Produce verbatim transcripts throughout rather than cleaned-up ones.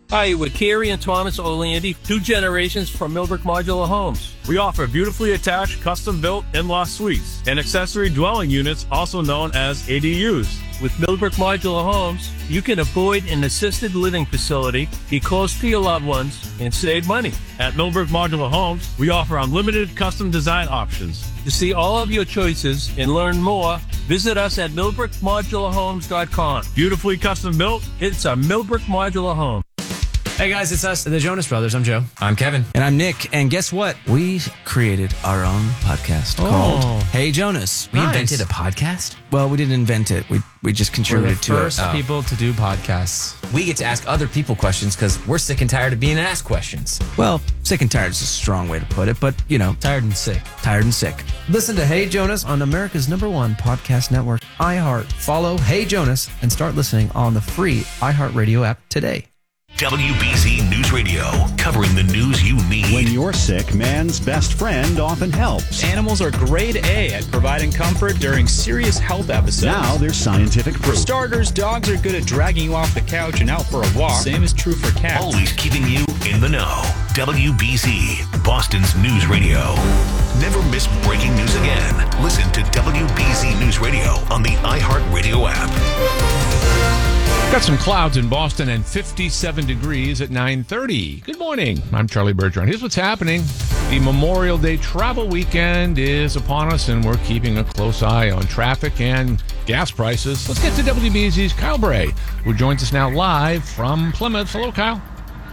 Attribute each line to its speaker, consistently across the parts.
Speaker 1: Hi, we're Carrie and Thomas Orlandi, two generations from Millbrook Modular Homes.
Speaker 2: We offer beautifully attached, custom-built in-law suites and accessory dwelling units, also known as A D Us.
Speaker 1: With Millbrook Modular Homes, you can avoid an assisted living facility, be close to your loved ones, and save money.
Speaker 2: At Millbrook Modular Homes, we offer unlimited custom design options.
Speaker 1: To see all of your choices and learn more, visit us at millbrook modular homes dot com.
Speaker 2: Beautifully custom built.
Speaker 1: It's a Millbrook Modular Home.
Speaker 3: Hey guys, it's us, the Jonas Brothers. I'm Joe.
Speaker 4: I'm Kevin.
Speaker 3: And I'm Nick. And guess what? We created our own podcast
Speaker 4: oh.
Speaker 3: called Hey Jonas.
Speaker 4: We
Speaker 3: nice.
Speaker 4: invented a podcast?
Speaker 3: Well, we didn't invent it. We we just contributed
Speaker 5: we're the
Speaker 3: to
Speaker 5: first
Speaker 3: it.
Speaker 5: First people oh. to do podcasts.
Speaker 4: We get to ask other people questions because we're sick and tired of being asked questions.
Speaker 3: Well, sick and tired is a strong way to put it, but, you know.
Speaker 5: Tired and sick.
Speaker 3: Tired and sick.
Speaker 5: Listen to Hey Jonas on America's number one podcast network, iHeart. Follow Hey Jonas and start listening on the free iHeartRadio app today.
Speaker 6: W B Z News Radio, covering the news you need.
Speaker 7: When you're sick, man's best friend often helps.
Speaker 8: Animals are grade A at providing comfort during serious health episodes.
Speaker 7: Now there's scientific proof.
Speaker 8: For starters, dogs are good at dragging you off the couch and out for a walk. Same is true for cats.
Speaker 6: Always keeping you in the know. W B Z, Boston's News Radio. Never miss breaking news again. Listen to W B Z News Radio on the iHeartRadio app.
Speaker 9: Got some clouds in Boston and fifty-seven degrees at nine thirty. Good morning. I'm Charlie Bergeron. Here's what's happening. The Memorial Day travel weekend is upon us, and we're keeping a close eye on traffic and gas prices. Let's get to W B Z's Kyle Bray, who joins us now live from Plymouth. Hello, Kyle.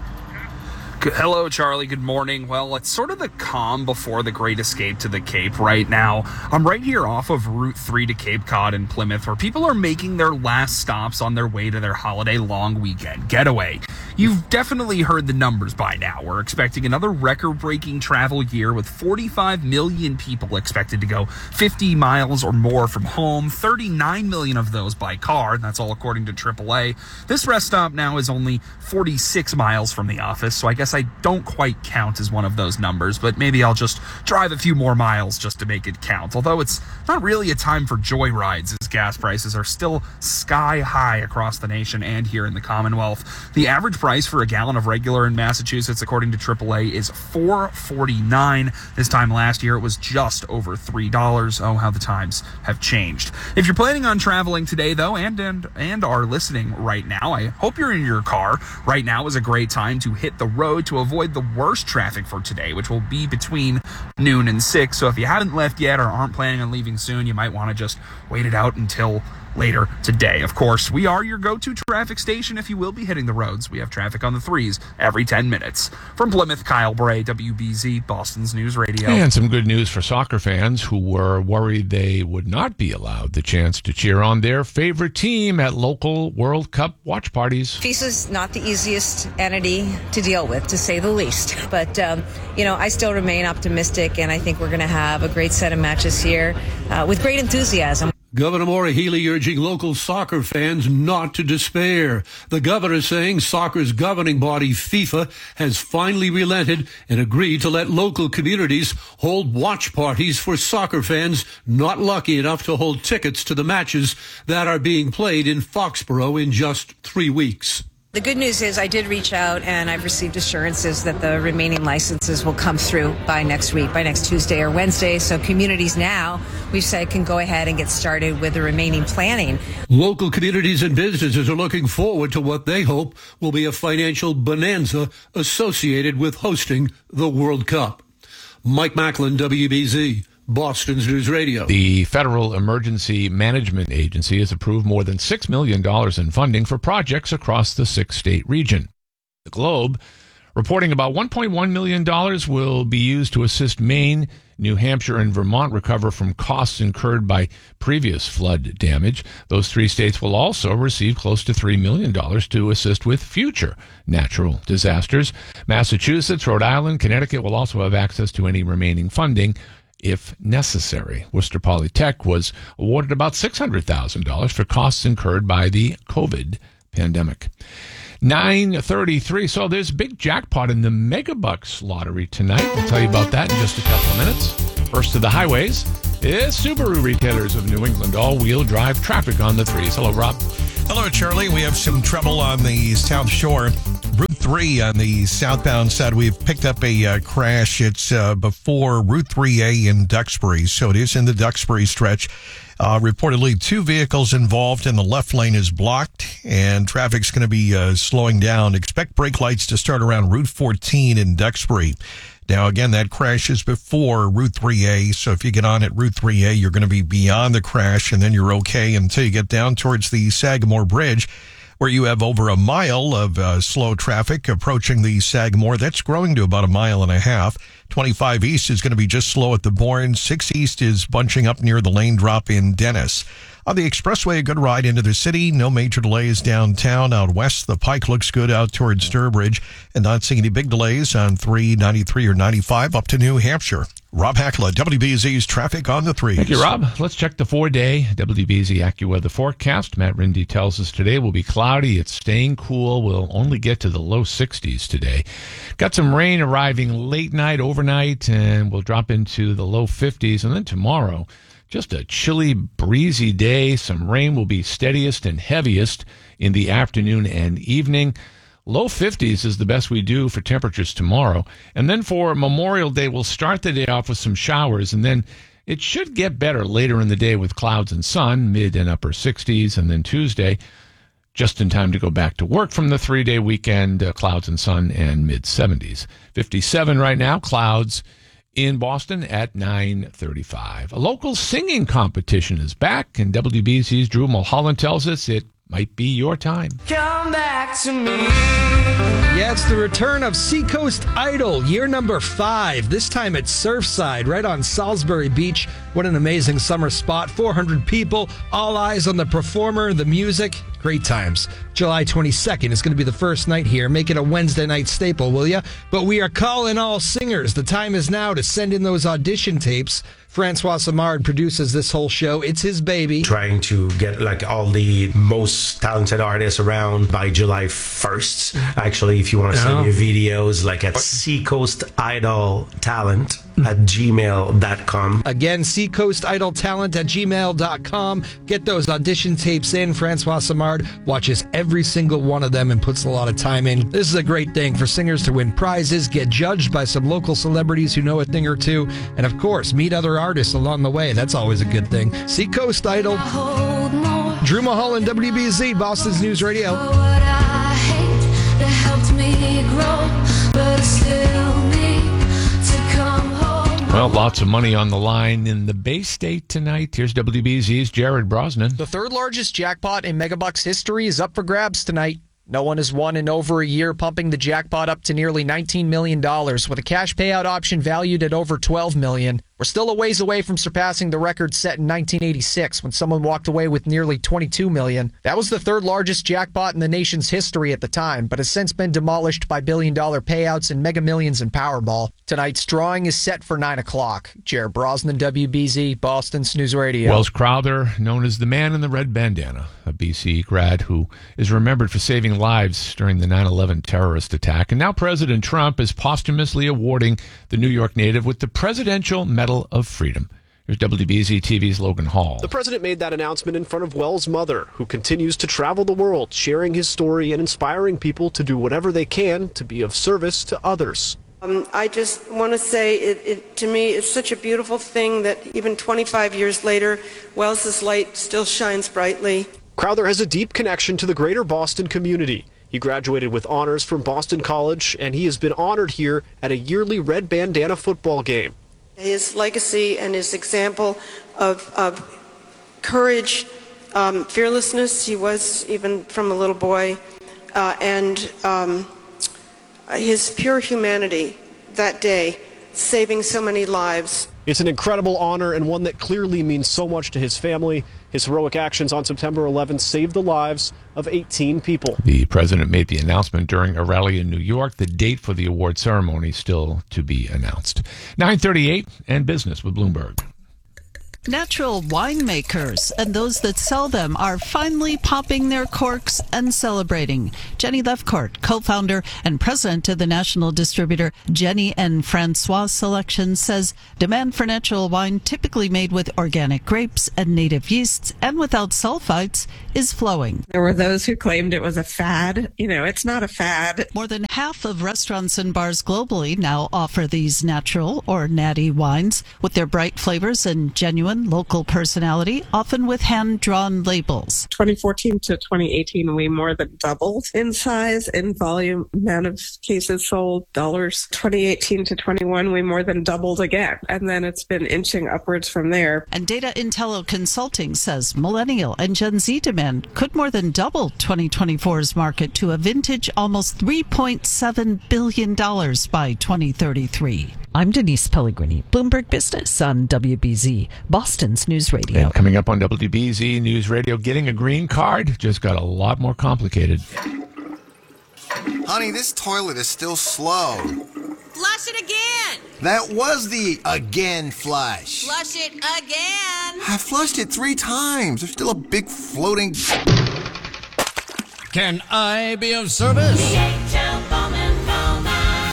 Speaker 10: Hello, Charlie. Good morning. Well, it's sort of the calm before the Great Escape to the Cape right now. I'm right here off of Route three to Cape Cod in Plymouth, where people are making their last stops on their way to their holiday long weekend getaway. You've definitely heard the numbers by now. We're expecting another record-breaking travel year with forty-five million people expected to go fifty miles or more from home, thirty-nine million of those by car, and that's all according to triple A. This rest stop now is only forty-six miles from the office, so I guess I don't quite count as one of those numbers, but maybe I'll just drive a few more miles just to make it count. Although it's not really a time for joyrides, as gas prices are still sky high across the nation and here in the Commonwealth. The average price for a gallon of regular in Massachusetts, according to triple A, is four forty-nine. This time last year, it was just over three dollars. Oh, how the times have changed. If you're planning on traveling today, though, and and and are listening right now, I hope you're in your car. Right now is a great time to hit the road to avoid the worst traffic for today, which will be between noon and six. So if you haven't left yet or aren't planning on leaving soon, you might want to just wait it out until later today. Of course, we are your go-to traffic station if you will be hitting the roads. We have traffic on the threes every ten minutes. From Plymouth, Kyle Bray, W B Z, Boston's News Radio.
Speaker 9: And some good news for soccer fans who were worried they would not be allowed the chance to cheer on their favorite team at local World Cup watch parties.
Speaker 11: FISA's not the easiest entity to deal with, to say the least. But, um, you know, I still remain optimistic, and I think we're going to have a great set of matches here uh, with great enthusiasm.
Speaker 12: Governor Maura Healey urging local soccer fans not to despair. The governor saying soccer's governing body, FIFA, has finally relented and agreed to let local communities hold watch parties for soccer fans not lucky enough to hold tickets to the matches that are being played in Foxborough in just three weeks.
Speaker 11: The good news is I did reach out, and I've received assurances that the remaining licenses will come through by next week, by next Tuesday or Wednesday. So communities now, we've said, can go ahead and get started with the remaining planning.
Speaker 12: Local communities and businesses are looking forward to what they hope will be a financial bonanza associated with hosting the World Cup. Mike Macklin, W B Z. Boston's News Radio.
Speaker 9: The Federal Emergency Management Agency has approved more than six million dollars in funding for projects across the six-state region. The Globe reporting about one point one million dollars will be used to assist Maine, New Hampshire, and Vermont recover from costs incurred by previous flood damage. Those three states will also receive close to three million dollars to assist with future natural disasters. Massachusetts, Rhode Island, Connecticut will also have access to any remaining funding if necessary. Worcester Polytech was awarded about six hundred thousand dollars for costs incurred by the COVID pandemic. nine thirty-three. So there's a big jackpot in the Megabucks lottery tonight. We'll tell you about that in just a couple of minutes. First to the highways is Subaru retailers of New England. All-wheel drive traffic on the threes. Hello, Rob.
Speaker 13: Hello, Charlie. We have some trouble on the South Shore. Route three on the southbound side. We've picked up a uh, crash. It's uh, before Route three A in Duxbury, so it is in the Duxbury stretch. Uh, reportedly, two vehicles involved, and the left lane is blocked, and traffic's going to be uh, slowing down. Expect brake lights to start around Route fourteen in Duxbury. Now, again, that crash is before Route three A, so if you get on at Route three A, you're going to be beyond the crash, and then you're okay until you get down towards the Sagamore Bridge, where you have over a mile of uh, slow traffic approaching the Sagamore. That's growing to about a mile and a half. twenty-five East is going to be just slow at the Bourne. six East is bunching up near the lane drop in Dennis. On the expressway, a good ride into the city. No major delays downtown. Out west, the Pike looks good out towards Sturbridge. And not seeing any big delays on three, ninety-three, or ninety-five up to New Hampshire. Rob Hackla, W B Z's Traffic on the Threes.
Speaker 9: Thank you, Rob. Let's check the four-day W B Z AccuWeather forecast. Matt Rindy tells us today will be cloudy. It's staying cool. We'll only get to the low sixties today. Got some rain arriving late night, overnight, and we'll drop into the low fifties. And then tomorrow, just a chilly, breezy day. Some rain will be steadiest and heaviest in the afternoon and evening. Low fifties is the best we do for temperatures tomorrow. And then for Memorial Day, we'll start the day off with some showers, and then it should get better later in the day with clouds and sun, mid and upper sixties. And then Tuesday, just in time to go back to work from the three-day weekend, uh, clouds and sun and mid seventies. fifty-seven right now, clouds in Boston at nine thirty-five. A local singing competition is back, and W B Z's Drew Mulholland tells us it might be your time.
Speaker 14: Come back to me. Yeah, it's the return of Seacoast Idol, year number five. This time at Surfside, right on Salisbury Beach. What an amazing summer spot. four hundred people, all eyes on the performer, the music. Great times. July twenty-second is going to be the first night here. Make it a Wednesday night staple, will ya? But we are calling all singers. The time is now to send in those audition tapes. Francois Samard produces this whole show. It's his baby.
Speaker 15: Trying to get like all the most talented artists around by July first. Actually, if you want to send
Speaker 14: Oh.
Speaker 15: your videos, like at Seacoast Idol Talent at gmail dot com.
Speaker 14: Again, Seacoast Idol Talent at gmail dot com. Get those audition tapes in. Francois Samard watches every single one of them and puts a lot of time in. This is a great thing for singers to win prizes, get judged by some local celebrities who know a thing or two, and of course, meet other artists along the way. That's always a good thing. Seacoast Idol. Drew Mulholland, W B Z, Boston's News Radio.
Speaker 9: Well, lots of money on the line in the Bay State tonight. Here's W B Z's Jared Brosnan.
Speaker 16: The third largest jackpot in Megabucks history is up for grabs tonight. No one has won in over a year, pumping the jackpot up to nearly nineteen million dollars, with a cash payout option valued at over twelve million dollars. We're still a ways away from surpassing the record set in nineteen eighty-six, when someone walked away with nearly twenty-two million dollars. That was the third largest jackpot in the nation's history at the time, but has since been demolished by billion-dollar payouts in Mega Millions and Powerball. Tonight's drawing is set for nine o'clock. Jared Brosnan, W B Z, Boston's News Radio.
Speaker 9: Wells Crowther, known as the man in the red bandana, a B C grad who is remembered for saving lives during the nine eleven terrorist attack. And now President Trump is posthumously awarding the New York native with the Presidential Medal of Freedom. Here's W B Z T V's Logan Hall.
Speaker 17: The president made that announcement in front of Wells' mother, who continues to travel the world, sharing his story and inspiring people to do whatever they can to be of service to others.
Speaker 18: Um, I just want to say, it, it, to me, it's such a beautiful thing that even twenty-five years later, Wells's light still shines brightly.
Speaker 17: Crowther has a deep connection to the greater Boston community. He graduated with honors from Boston College, and he has been honored here at a yearly red bandana football game.
Speaker 18: His legacy and his example of, of courage, um, fearlessness, he was even from a little boy, uh, and um, his pure humanity that day, saving so many lives.
Speaker 17: It's an incredible honor and one that clearly means so much to his family. His heroic actions on September eleventh saved the lives of eighteen people.
Speaker 9: The president made the announcement during a rally in New York. The date for the award ceremony still to be announced. nine thirty-eight and business with Bloomberg.
Speaker 19: Natural winemakers and those that sell them are finally popping their corks and celebrating. Jenny Lefcourt, co-founder and president of the national distributor Jenny and Francois Selection, says demand for natural wine, typically made with organic grapes and native yeasts and without sulfites, is flowing.
Speaker 20: There were those who claimed it was a fad. You know, it's not a fad.
Speaker 19: More than half of restaurants and bars globally now offer these natural or natty wines with their bright flavors and genuine local personality, often with hand-drawn labels.
Speaker 20: twenty fourteen to twenty eighteen, we more than doubled in size, in volume, amount of cases sold, dollars. twenty eighteen to twenty-one, we more than doubled again. And then it's been inching upwards from there.
Speaker 19: And Data Intello Consulting says millennial and Gen Z demand could more than double twenty twenty-four's market to a vintage almost three point seven billion dollars by twenty thirty-three. I'm Denise Pellegrini, Bloomberg Business on W B Z, Boston's News Radio.
Speaker 9: And coming up on W B Z News Radio, getting a green card just got a lot more complicated.
Speaker 21: Honey, this toilet is still slow.
Speaker 22: Flush it again.
Speaker 21: That was the again flush.
Speaker 22: Flush it again.
Speaker 21: I flushed it three times. There's still a big floating...
Speaker 23: Can I be of service?
Speaker 22: D H L Bowman Bowman.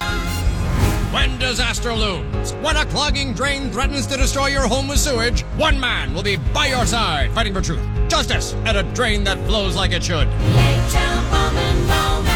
Speaker 23: When disaster looms, when a clogging drain threatens to destroy your home with sewage, one man will be by your side, fighting for truth, justice, and a drain that flows like it should.
Speaker 22: D H L Bowman Bowman.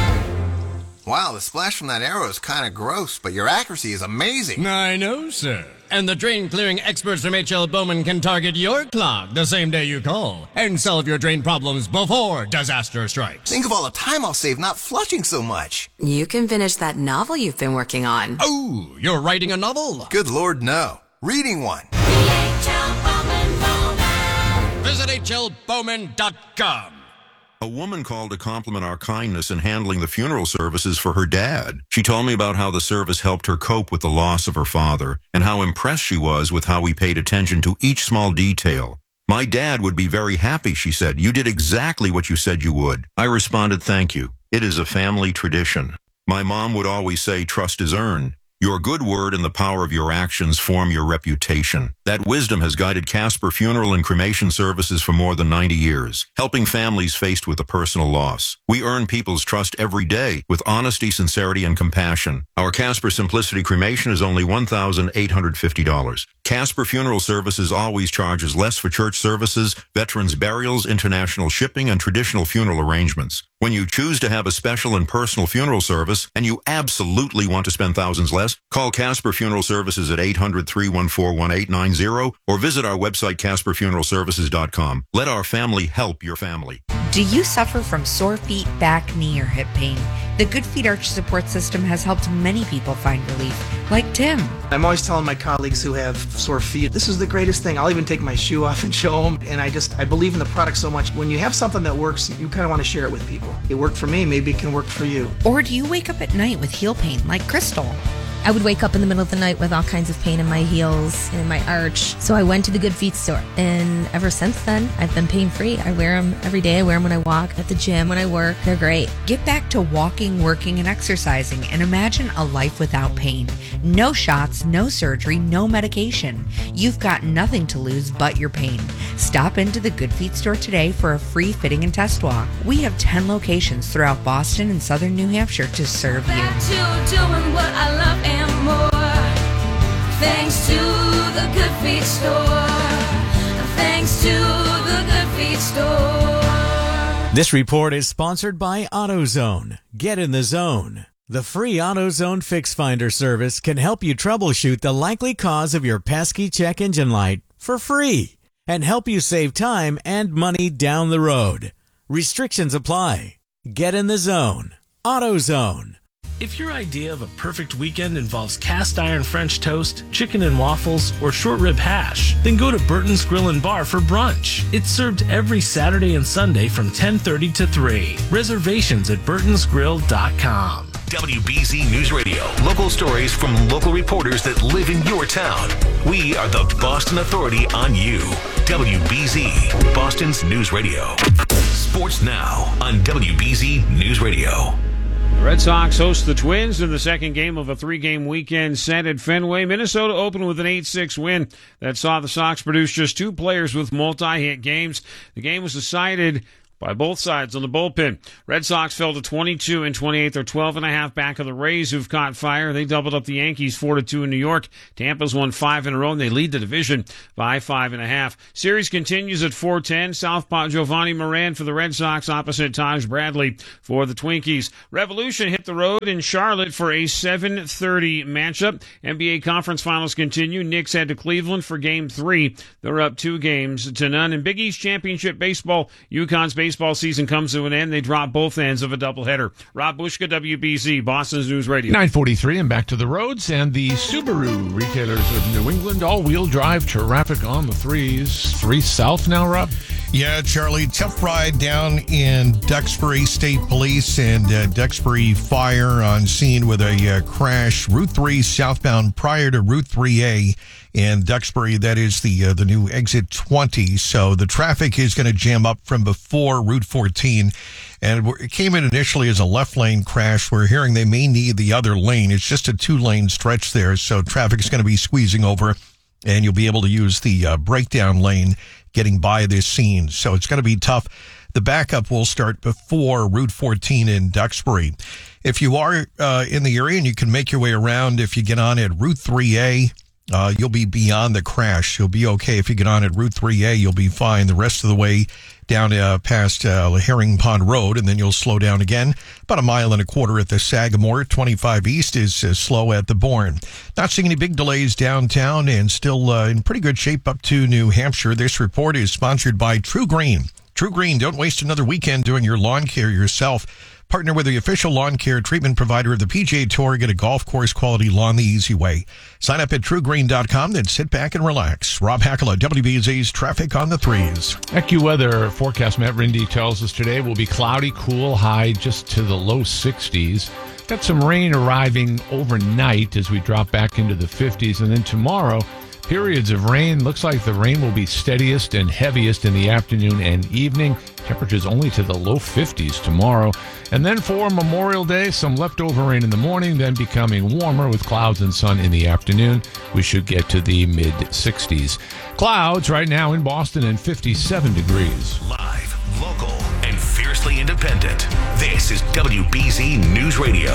Speaker 21: Wow, the splash from that arrow is kind of gross, but your accuracy is amazing.
Speaker 23: I know, sir. And the drain-clearing experts from H L Bowman can target your clog the same day you call and solve your drain problems before disaster strikes.
Speaker 21: Think of all the time I'll save not flushing so much.
Speaker 22: You can finish that novel you've been working on.
Speaker 23: Oh, you're writing a novel?
Speaker 21: Good Lord, no. Reading one.
Speaker 22: D H L Bowman Bowman.
Speaker 23: Visit H L Bowman dot com.
Speaker 24: A woman called to compliment our kindness in handling the funeral services for her dad. She told me about how the service helped her cope with the loss of her father and how impressed she was with how we paid attention to each small detail. My dad would be very happy, she said. You did exactly what you said you would. I responded, thank you. It is a family tradition. My mom would always say, trust is earned. Your good word and the power of your actions form your reputation. That wisdom has guided Casper Funeral and Cremation Services for more than ninety years, helping families faced with a personal loss. We earn people's trust every day with honesty, sincerity, and compassion. Our Casper Simplicity Cremation is only one thousand eight hundred fifty dollars. Casper Funeral Services always charges less for church services, veterans burials, international shipping, and traditional funeral arrangements. When you choose to have a special and personal funeral service, and you absolutely want to spend thousands less, call Casper Funeral Services at eight hundred, three one four, one eight nine zero or visit our website, casper funeral services dot com. Let our family help your family.
Speaker 25: Do you suffer from sore feet, back, knee, or hip pain? The Good Feet Arch Support System has helped many people find relief, like Tim.
Speaker 26: I'm always telling my colleagues who have sore feet, this is the greatest thing. I'll even take my shoe off and show them. And I just, I believe in the product so much. When you have something that works, you kind of want to share it with people. It worked for me, maybe it can work for you.
Speaker 25: Or do you wake up at night with heel pain, like Crystal?
Speaker 27: I would wake up in the middle of the night with all kinds of pain in my heels and in my arch. So I went to the Good Feet store. And ever since then, I've been pain-free. I wear them every day. I wear them when I walk, at the gym, when I work. They're great.
Speaker 25: Get back to walking, working, and exercising and imagine a life without pain. No shots, no surgery, no medication. You've got nothing to lose but your pain. Stop into the Good Feet store today for a free fitting and test walk. We have ten locations throughout Boston and southern New Hampshire to serve you.
Speaker 22: Back to doing what I love and more. Thanks to the Good Feet store. Thanks to the Good Feet store.
Speaker 28: This report is sponsored by AutoZone. Get in the zone. The free AutoZone Fix Finder service can help you troubleshoot the likely cause of your pesky check engine light for free and help you save time and money down the road. Restrictions apply. Get in the zone. AutoZone.
Speaker 29: If your idea of a perfect weekend involves cast iron French toast, chicken and waffles, or short rib hash, then go to Burton's Grill and Bar for brunch. It's served every Saturday and Sunday from ten thirty to three. Reservations at burtons grill dot com.
Speaker 6: W B Z News Radio. Local stories from local reporters that live in your town. We are the Boston Authority on you. W B Z, Boston's News Radio. Sports now on W B Z News Radio.
Speaker 1: The Red Sox host the Twins in the second game of a three-game weekend set at Fenway. Minnesota opened with an eight six win that saw the Sox produce just two players with multi-hit games. The game was decided by both sides on the bullpen. Red Sox fell to twenty-two and twenty-eight. They're twelve and a half back of the Rays, who've caught fire. They doubled up the Yankees four to two in New York. Tampa's won five in a row, and they lead the division by five and a half. Series continues at four ten. Southpaw Giovanni Moran for the Red Sox opposite Taj Bradley for the Twinkies. Revolution hit the road in Charlotte for a seven thirty matchup. N B A Conference Finals continue. Knicks head to Cleveland for Game three. They're up two games to none. In Big East Championship Baseball, UConn's baseball Baseball season comes to an end. They drop both ends of a doubleheader. Rob Bushka, W B C, Boston's News Radio.
Speaker 9: nine forty-three and back to the roads. And the Subaru retailers of New England, all-wheel drive traffic on the threes. Three south now, Rob?
Speaker 13: Yeah, Charlie, tough ride down in Duxbury. State Police and uh, Duxbury Fire on scene with a uh, crash. Route three southbound prior to Route three A in Duxbury. That is the uh, the new exit twenty. So the traffic is going to jam up from before Route fourteen. And it came in initially as a left lane crash. We're hearing they may need the other lane. It's just a two-lane stretch there. So traffic is going to be squeezing over, and you'll be able to use the uh, breakdown lane getting by this scene. So it's going to be tough. The backup will start before Route fourteen in Duxbury. If you are uh, in the area and you can make your way around, if you get on at Route three A, uh, you'll be beyond the crash. You'll be okay. If you get on at Route three A, you'll be fine. The rest of the way down uh, past uh, Herring Pond Road, and then you'll slow down again. About a mile and a quarter at the Sagamore. twenty-five East is uh, slow at the Bourne. Not seeing any big delays downtown, and still uh, in pretty good shape up to New Hampshire. This report is sponsored by True Green. True Green, don't waste another weekend doing your lawn care yourself. Partner with the official lawn care treatment provider of the P G A Tour. Get a golf course quality lawn the easy way. Sign up at true green dot com, then sit back and relax. Rob Hackala, W B Z's Traffic on the Threes.
Speaker 9: AccuWeather forecast Matt Rindy tells us today will be cloudy, cool, high just to the low sixties. Got some rain arriving overnight as we drop back into the fifties. And then tomorrow, periods of rain. Looks like the rain will be steadiest and heaviest in the afternoon and evening. Temperatures only to the low fifties tomorrow. And then for Memorial Day, some leftover rain in the morning, then becoming warmer with clouds and sun in the afternoon. We should get to the mid sixties. Clouds right now in Boston and fifty-seven degrees.
Speaker 6: Live, local, and fiercely independent. This is W B Z News Radio.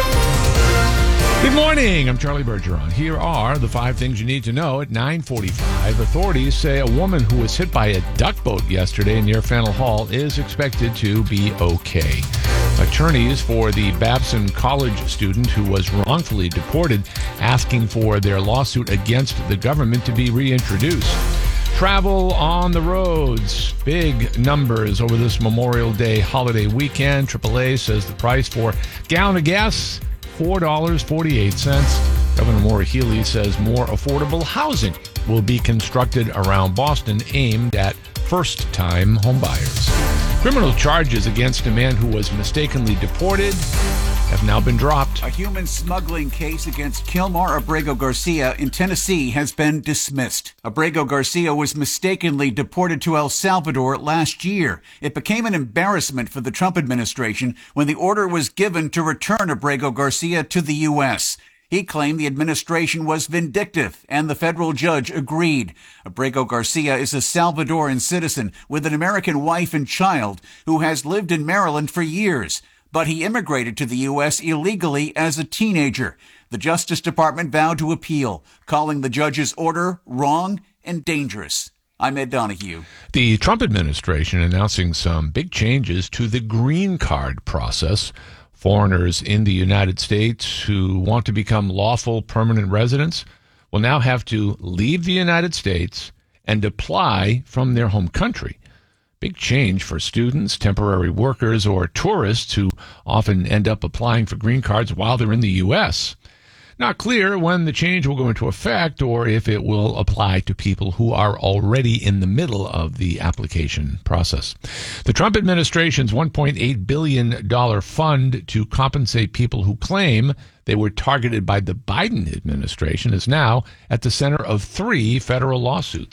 Speaker 9: Good morning. I'm Charlie Bergeron. Here are the five things you need to know at nine forty-five. Authorities say a woman who was hit by a duck boat yesterday near Faneuil Hall is expected to be okay. Attorneys for the Babson College student who was wrongfully deported asking for their lawsuit against the government to be reintroduced. Travel on the roads. Big numbers over this Memorial Day holiday weekend. triple A says the price for a gallon of gas, four dollars and forty-eight cents. Governor Maura Healey says more affordable housing will be constructed around Boston aimed at first-time homebuyers. Criminal charges against a man who was mistakenly deported have now been dropped.
Speaker 2: A human smuggling case against Kilmar Abrego Garcia in Tennessee has been dismissed. Abrego Garcia was mistakenly deported to El Salvador last year. It became an embarrassment for the Trump administration when the order was given to return Abrego Garcia to the U S. He claimed the administration was vindictive, and the federal judge agreed. Abrego Garcia is a Salvadoran citizen with an American wife and child who has lived in Maryland for years, but he immigrated to the U S illegally as a teenager. The Justice Department vowed to appeal, calling the judge's order wrong and dangerous. I'm Ed Donahue.
Speaker 9: The Trump administration announcing some big changes to the green card process. Foreigners in the United States who want to become lawful permanent residents will now have to leave the United States and apply from their home country. Big change for students, temporary workers, or tourists who often end up applying for green cards while they're in the U S. Not clear when the change will go into effect or if it will apply to people who are already in the middle of the application process. The Trump administration's one point eight billion dollars fund to compensate people who claim they were targeted by the Biden administration is now at the center of three federal lawsuits.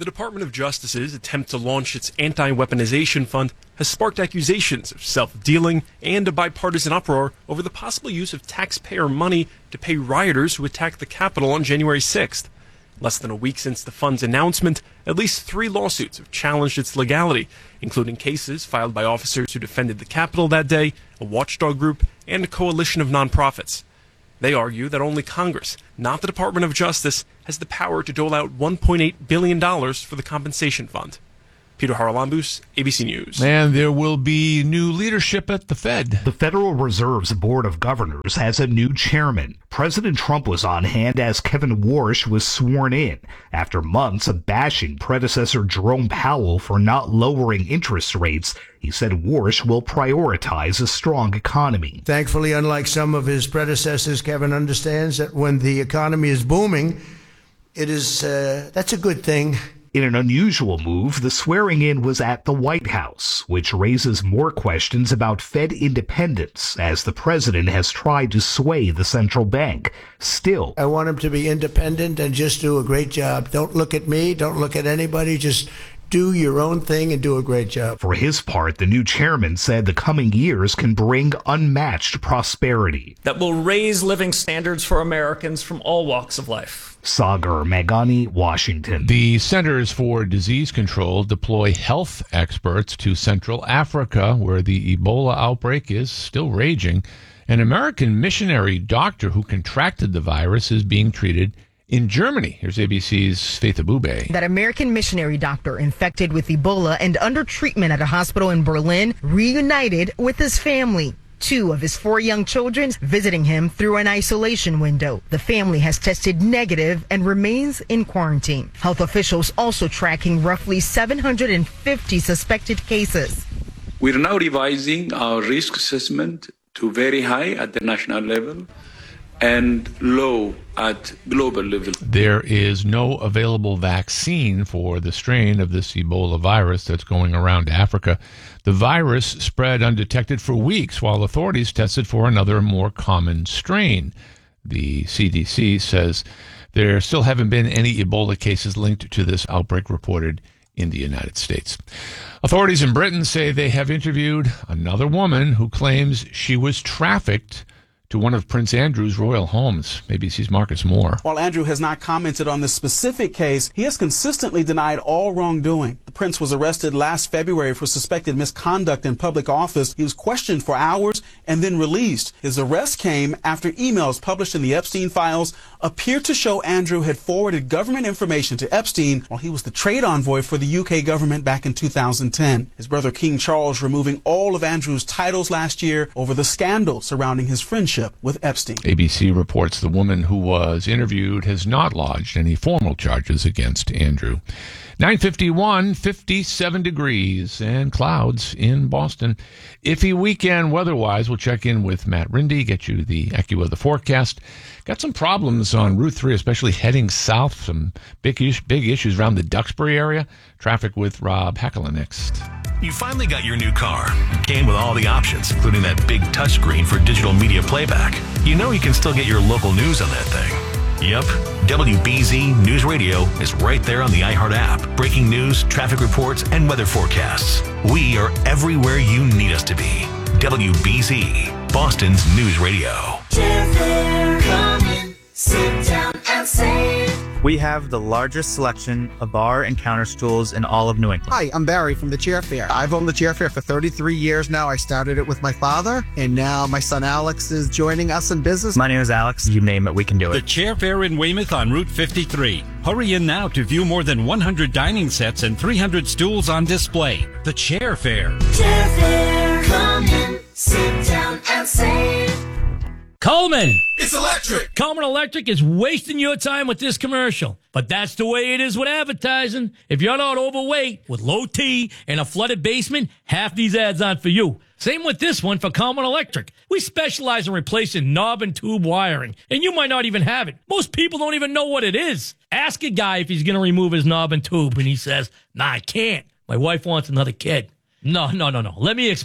Speaker 3: The Department of Justice's attempt to launch its anti-weaponization fund has sparked accusations of self-dealing and a bipartisan uproar over the possible use of taxpayer money to pay rioters who attacked the Capitol on January sixth. Less than a week since the fund's announcement, at least three lawsuits have challenged its legality, including cases filed by officers who defended the Capitol that day, a watchdog group, and a coalition of nonprofits. They argue that only Congress, not the Department of Justice, has the power to dole out one point eight billion dollars for the compensation fund. Peter Haralambous, A B C News.
Speaker 9: And there will be new leadership at the Fed.
Speaker 4: The Federal Reserve's Board of Governors has a new chairman. President Trump was on hand as Kevin Warsh was sworn in after months of bashing predecessor Jerome Powell for not lowering interest rates. He said Warsh will prioritize a strong economy.
Speaker 5: Thankfully, unlike some of his predecessors, Kevin understands that when the economy is booming, it is uh, that's a good thing.
Speaker 4: In an unusual move, the swearing-in was at the White House, which raises more questions about Fed independence as the president has tried to sway the central bank. Still,
Speaker 5: I want him to be independent and just do a great job. Don't look at me. Don't look at anybody. Just do your own thing and do a great job.
Speaker 4: For his part, the new chairman said the coming years can bring unmatched prosperity
Speaker 7: that will raise living standards for Americans from all walks of life.
Speaker 4: Sagar Meghani, Washington.
Speaker 9: The Centers for Disease Control deploy health experts to Central Africa, where the Ebola outbreak is still raging. An American missionary doctor who contracted the virus is being treated in Germany. Here's A B C's Faith Abube.
Speaker 8: That American missionary doctor infected with Ebola and under treatment at a hospital in Berlin reunited with his family. Two of his four young children visiting him through an isolation window. The family has tested negative and remains in quarantine. Health officials also tracking roughly seven hundred fifty suspected cases.
Speaker 10: We're now revising our risk assessment to very high at the national level and low at global level.
Speaker 9: There is no available vaccine for the strain of this Ebola virus that's going around Africa. The virus spread undetected for weeks while authorities tested for another more common strain. The C D C says there still haven't been any Ebola cases linked to this outbreak reported in the United States. Authorities in Britain say they have interviewed another woman who claims she was trafficked to one of Prince Andrew's royal homes. A B C's Marcus Moore.
Speaker 11: While Andrew has not commented on this specific case, he has consistently denied all wrongdoing. The prince was arrested last February for suspected misconduct in public office. He was questioned for hours and then released. His arrest came after emails published in the Epstein files appeared to show Andrew had forwarded government information to Epstein while he was the trade envoy for the U K government back in two thousand ten. His brother King Charles removing all of Andrew's titles last year over the scandal surrounding his friendship with Epstein.
Speaker 9: A B C reports the woman who was interviewed has not lodged any formal charges against Andrew. nine fifty-one, fifty-seven degrees and clouds in Boston. Iffy weekend weather-wise. We'll check in with Matt Rindy, get you the AccuWeather forecast. Got some problems on Route three, especially heading south. Some big, is- big issues around the Duxbury area. Traffic with Rob Hackela next.
Speaker 6: You finally got your new car. Came with all the options, including that big touchscreen for digital media playback. You know you can still get your local news on that thing. Yep, W B Z News Radio is right there on the iHeart app. Breaking news, traffic reports, and weather forecasts. We are everywhere you need us to be. W B Z, Boston's News Radio.
Speaker 22: Come in, sit down and save.
Speaker 12: We have the largest selection of bar and counter stools in all of New England.
Speaker 15: Hi, I'm Barry from the Chair Fair. I've owned the Chair Fair for thirty-three years now. I started it with my father, and now my son Alex is joining us in business.
Speaker 12: My name is Alex. You name it, we can do it.
Speaker 30: The Chair Fair in Weymouth on Route fifty-three. Hurry in now to view more than one hundred dining sets and three hundred stools on display. The Chair Fair.
Speaker 22: Chair Fair. Come in, sit down and save.
Speaker 31: Coleman!
Speaker 21: It's electric!
Speaker 31: Coleman Electric is wasting your time with this commercial. But that's the way it is with advertising. If you're not overweight, with low T and a flooded basement, half these ads aren't for you. Same with this one for Coleman Electric. We specialize in replacing knob and tube wiring, and you might not even have it. Most people don't even know what it is. Ask a guy if he's going to remove his knob and tube, and he says, nah, I can't. My wife wants another kid. No, no, no, no. Let me explain.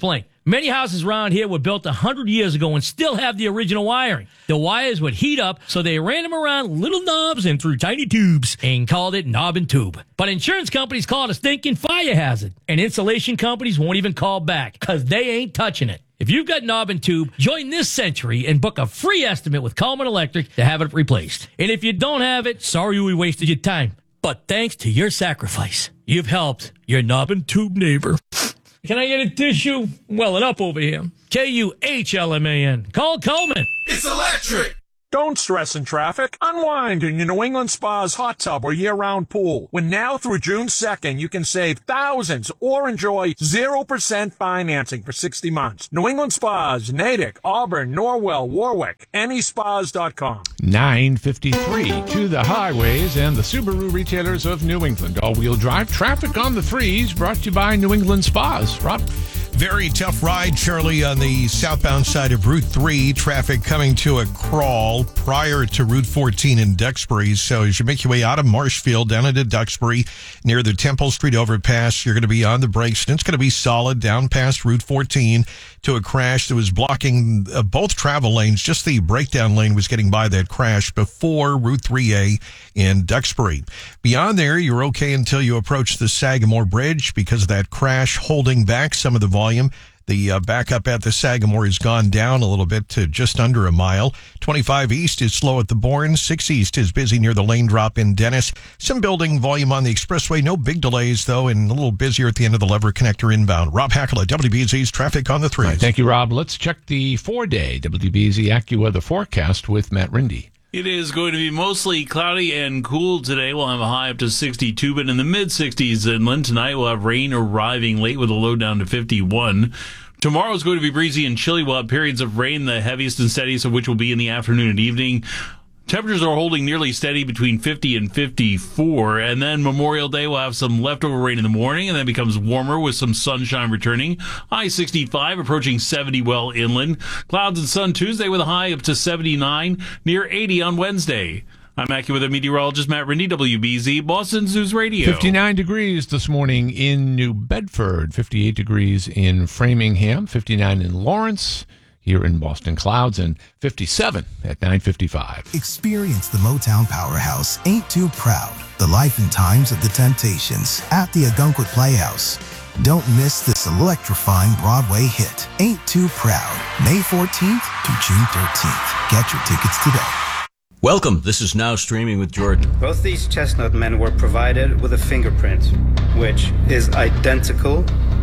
Speaker 31: Many houses around here were built one hundred years ago and still have the original wiring. The wires would heat up, so they ran them around little knobs and through tiny tubes and called it knob and tube. But insurance companies call it a stinking fire hazard, and insulation companies won't even call back because they ain't touching it. If you've got knob and tube, join this century and book a free estimate with Coleman Electric to have it replaced. And if you don't have it, sorry we wasted your time. But thanks to your sacrifice, you've helped your knob and tube neighbor. Can I get a tissue? Welling up over here. K U H L M A N. Call Coleman.
Speaker 14: It's electric.
Speaker 16: Don't stress in traffic. Unwind in your New England Spa's hot tub or year-round pool. When now through June second, you can save thousands or enjoy zero percent financing for sixty months. New England Spas, Natick, Auburn, Norwell, Warwick, any spas dot com.
Speaker 9: nine fifty-three to the highways and the Subaru retailers of New England. All-wheel drive traffic on the threes brought to you by New England Spas. Rob?
Speaker 13: Very tough ride, Charlie, on the southbound side of Route three. Traffic coming to a crawl prior to Route fourteen in Duxbury. So as you make your way out of Marshfield down into Duxbury near the Temple Street overpass, you're going to be on the brakes. And it's going to be solid down past Route fourteen to a crash that was blocking uh, both travel lanes. Just the breakdown lane was getting by that crash before Route three A in Duxbury. Beyond there, you're okay until you approach the Sagamore Bridge because of that crash holding back some of the volume. The uh, backup at the Sagamore has gone down a little bit to just under a mile. twenty-five East is slow at the Bourne. six East is busy near the lane drop in Dennis. Some building volume on the expressway. No big delays, though, and a little busier at the end of the Lever Connector inbound. Rob Hackle at W B Z's Traffic on the Threes.
Speaker 9: Right, thank you, Rob. Let's check the four-day W B Z AccuWeather forecast with Matt Rindy.
Speaker 17: It is going to be mostly cloudy and cool today. We'll have a high up to sixty-two, but in the mid-sixties inland. Tonight we'll have rain arriving late with a low down to fifty-one. Tomorrow is going to be breezy and chilly. We'll have periods of rain, the heaviest and steadiest of which will be in the afternoon and evening. Temperatures are holding nearly steady between fifty and fifty-four, and then Memorial Day will have some leftover rain in the morning, and then becomes warmer with some sunshine returning. High sixty-five, approaching seventy well inland. Clouds and sun Tuesday with a high up to seventy-nine, near eighty on Wednesday. I'm AccuWeather meteorologist Matt Rindy, W B Z, Boston's News Radio.
Speaker 9: fifty-nine degrees this morning in New Bedford, fifty-eight degrees in Framingham, fifty-nine in Lawrence. Here in Boston, clouds, and fifty-seven at nine fifty-five.
Speaker 18: Experience the Motown powerhouse, Ain't Too Proud, the life and times of the Temptations at the Ogunquit Playhouse. Don't miss this electrifying Broadway hit, Ain't Too Proud, May fourteenth to June thirteenth. Get your tickets today.
Speaker 19: Welcome. This is Now Streaming with Jordan.
Speaker 20: Both these chestnut men were provided with a fingerprint, which is identical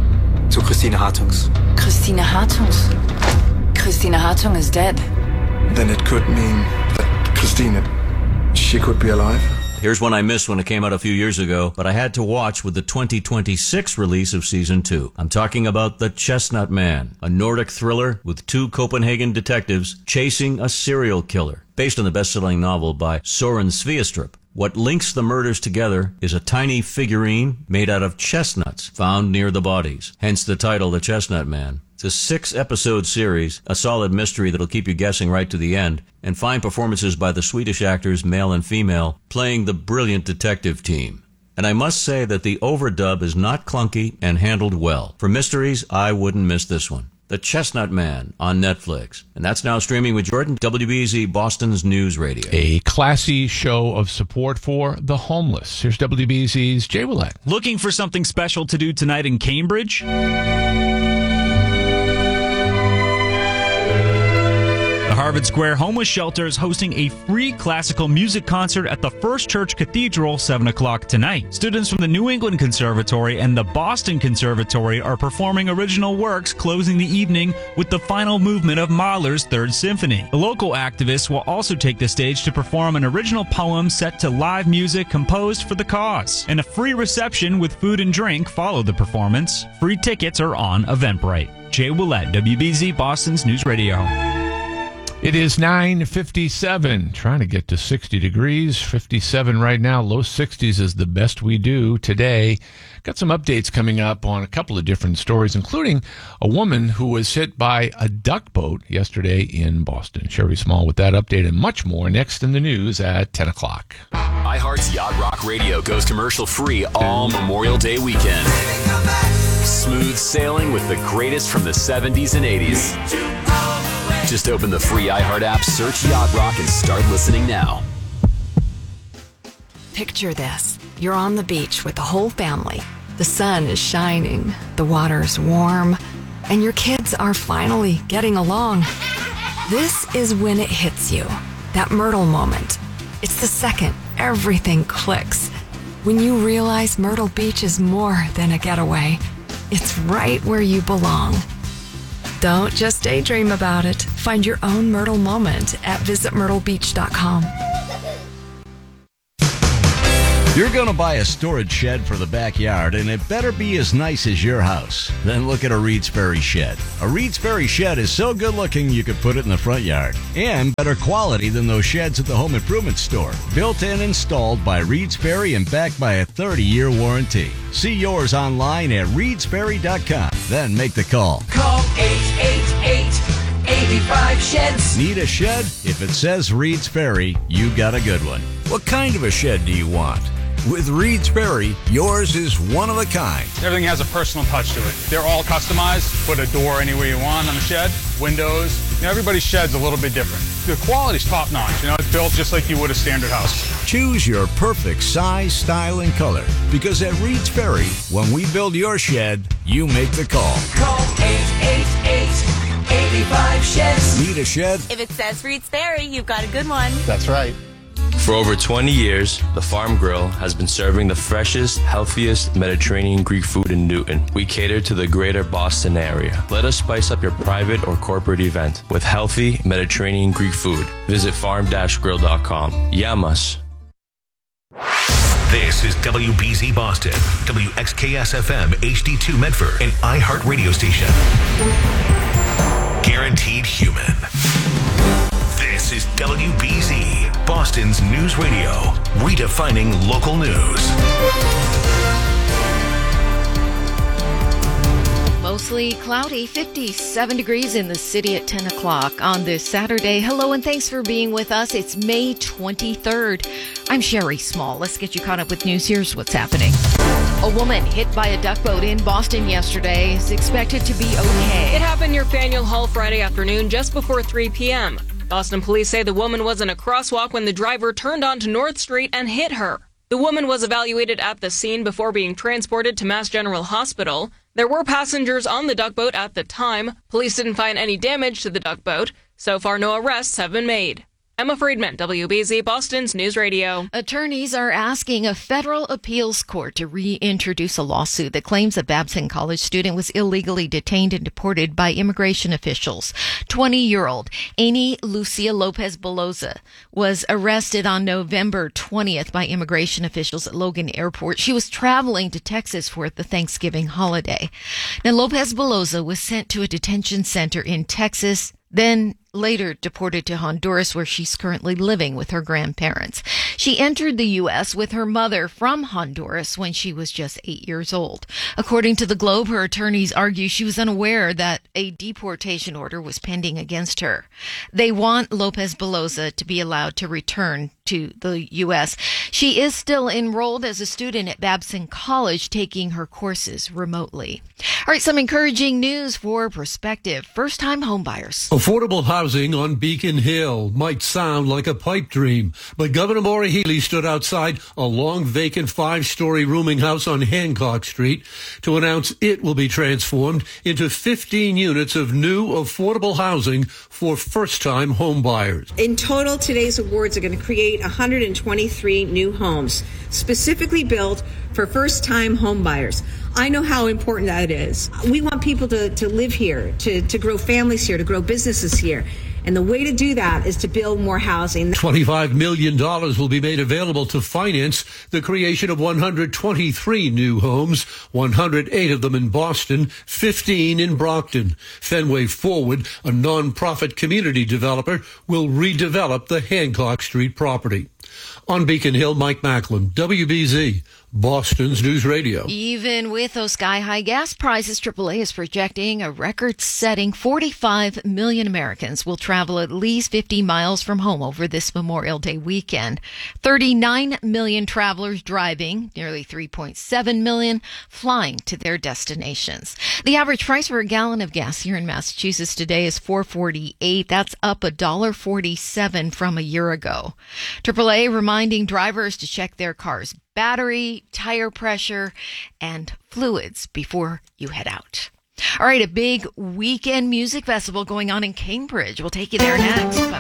Speaker 20: to Christine Hartung's.
Speaker 22: Christine Hartungs. Christine Hartung is dead.
Speaker 23: Then it could mean that Christine, she could be alive.
Speaker 19: Here's one I missed when it came out a few years ago, but I had to watch with the twenty twenty-six release of Season two. I'm talking about The Chestnut Man, a Nordic thriller with two Copenhagen detectives chasing a serial killer, based on the best-selling novel by Soren Sveistrup. What links the murders together is a tiny figurine made out of chestnuts found near the bodies, hence the title The Chestnut Man. It's a six-episode series, a solid mystery that'll keep you guessing right to the end, and fine performances by the Swedish actors, male and female, playing the brilliant detective team. And I must say that the overdub is not clunky and handled well. For mysteries, I wouldn't miss this one. The Chestnut Man on Netflix. And that's Now Streaming with Jordan, W B Z, Boston's News Radio.
Speaker 9: A classy show of support for the homeless. Here's W B Z's Jay Willett.
Speaker 24: Looking for something special to do tonight in Cambridge? The Harvard Square Homeless Shelter is hosting a free classical music concert at the First Church Cathedral, seven o'clock tonight. Students from the New England Conservatory and the Boston Conservatory are performing original works, closing the evening with the final movement of Mahler's Third Symphony. The local activists will also take the stage to perform an original poem set to live music composed for the cause. And a free reception with food and drink followed the performance. Free tickets are on Eventbrite. Jay Willett, W B Z, Boston's News Radio.
Speaker 9: It is nine fifty-seven, trying to get to sixty degrees, fifty-seven right now. Low sixties is the best we do today. Got some updates coming up on a couple of different stories, including a woman who was hit by a duck boat yesterday in Boston. Sherry Small with that update and much more next in the news at ten o'clock.
Speaker 25: iHeart's Yacht Rock Radio goes commercial free all Memorial Day weekend.
Speaker 1: Smooth sailing with the greatest from the seventies and eighties. Just open the free iHeart app, search Yacht Rock, and start listening now.
Speaker 2: Picture this. You're on the beach with the whole family. The sun is shining, the water's warm, and your kids are finally getting along. This is when it hits you. That Myrtle moment. It's the second everything clicks. When you realize Myrtle Beach is more than a getaway. It's right where you belong. Don't just daydream about it. Find your own Myrtle moment at visit myrtle beach dot com.
Speaker 3: You're going to buy a storage shed for the backyard, and it better be as nice as your house. Then look at a Reed's Ferry shed. A Reed's Ferry shed is so good looking you could put it in the front yard. And better quality than those sheds at the home improvement store. Built and installed by Reed's Ferry and backed by a thirty-year warranty. See yours online at reeds ferry dot com. Then make the call.
Speaker 22: Call eight eight eight, eight five, sheds.
Speaker 3: Need a shed? If it says Reed's Ferry, you got a good one. What kind of a shed do you want? With Reed's Ferry, yours is one of a kind.
Speaker 5: Everything has a personal touch to it. They're all customized. Put a door anywhere you want on the shed, windows. You know, everybody's shed's a little bit different. The quality's top notch. You know, it's built just like you would a standard house.
Speaker 3: Choose your perfect size, style, and color. Because at Reed's Ferry, when we build your shed, you make the call.
Speaker 22: Call eight eight eight, eight five, sheds.
Speaker 3: Need a shed?
Speaker 7: If it says Reed's Ferry, you've got a good one.
Speaker 5: That's right.
Speaker 14: For over twenty years, the Farm Grill has been serving the freshest, healthiest Mediterranean Greek food in Newton. We cater to the greater Boston area. Let us spice up your private or corporate event with healthy Mediterranean Greek food. Visit farm dash grill dot com. Yamas.
Speaker 6: This is W B Z Boston, W X K S F M H D two Medford, an iHeart radio station. Guaranteed human. This is W B Z, Boston's news radio, redefining local news.
Speaker 25: Mostly cloudy, fifty-seven degrees in the city at ten o'clock on this Saturday. Hello and thanks for being with us. It's May twenty-third. I'm Sherry Small. Let's get you caught up with news. Here's what's happening. A woman hit by a duck boat in Boston yesterday is expected to be okay.
Speaker 26: It happened near Faneuil Hall Friday afternoon just before three p.m. Boston police say the woman was in a crosswalk when the driver turned onto North Street and hit her. The woman was evaluated at the scene before being transported to Mass General Hospital. There were passengers on the duck boat at the time. Police didn't find any damage to the duck boat. So far, no arrests have been made. Emma Friedman, W B Z Boston's News Radio.
Speaker 25: Attorneys are asking a federal appeals court to reintroduce a lawsuit that claims a Babson College student was illegally detained and deported by immigration officials. twenty-year-old Amy Lucia Lopez Beloza was arrested on November twentieth by immigration officials at Logan Airport. She was traveling to Texas for the Thanksgiving holiday. Now, Lopez Beloza was sent to a detention center in Texas, then later deported to Honduras, where she's currently living with her grandparents. She entered the U S with her mother from Honduras when she was just eight years old. According to the Globe, her attorneys argue she was unaware that a deportation order was pending against her. They want Lopez Beloza to be allowed to return to the U S. She is still enrolled as a student at Babson College, taking her courses remotely. All right, some encouraging news for prospective first-time homebuyers.
Speaker 27: Affordable housing on Beacon Hill might sound like a pipe dream, but Governor Maura Healey stood outside a long vacant five-story rooming house on Hancock Street to announce it will be transformed into fifteen units of new affordable housing for first-time homebuyers.
Speaker 28: In total, today's awards are going to create one hundred twenty-three new homes specifically built for first-time homebuyers. I know how important that is. We want people to, to live here, to, to grow families here, to grow businesses here. And the way to do that is to build more housing.
Speaker 27: twenty-five million dollars will be made available to finance the creation of one hundred twenty-three new homes, one hundred eight of them in Boston, fifteen in Brockton. Fenway Forward, a nonprofit community developer, will redevelop the Hancock Street property. On Beacon Hill, Mike Macklin, W B Z, Boston's News Radio.
Speaker 25: Even with those sky-high gas prices, triple A is projecting a record-setting forty-five million Americans will travel at least fifty miles from home over this Memorial Day weekend. thirty-nine million travelers driving, nearly three point seven million flying to their destinations. The average price for a gallon of gas here in Massachusetts today is four dollars and forty-eight cents. That's up one dollar and forty-seven cents from a year ago. triple A reminding drivers to check their car's battery, tire pressure, and fluids before you head out. All right, a big weekend music festival going on in Cambridge. We'll take you there next. But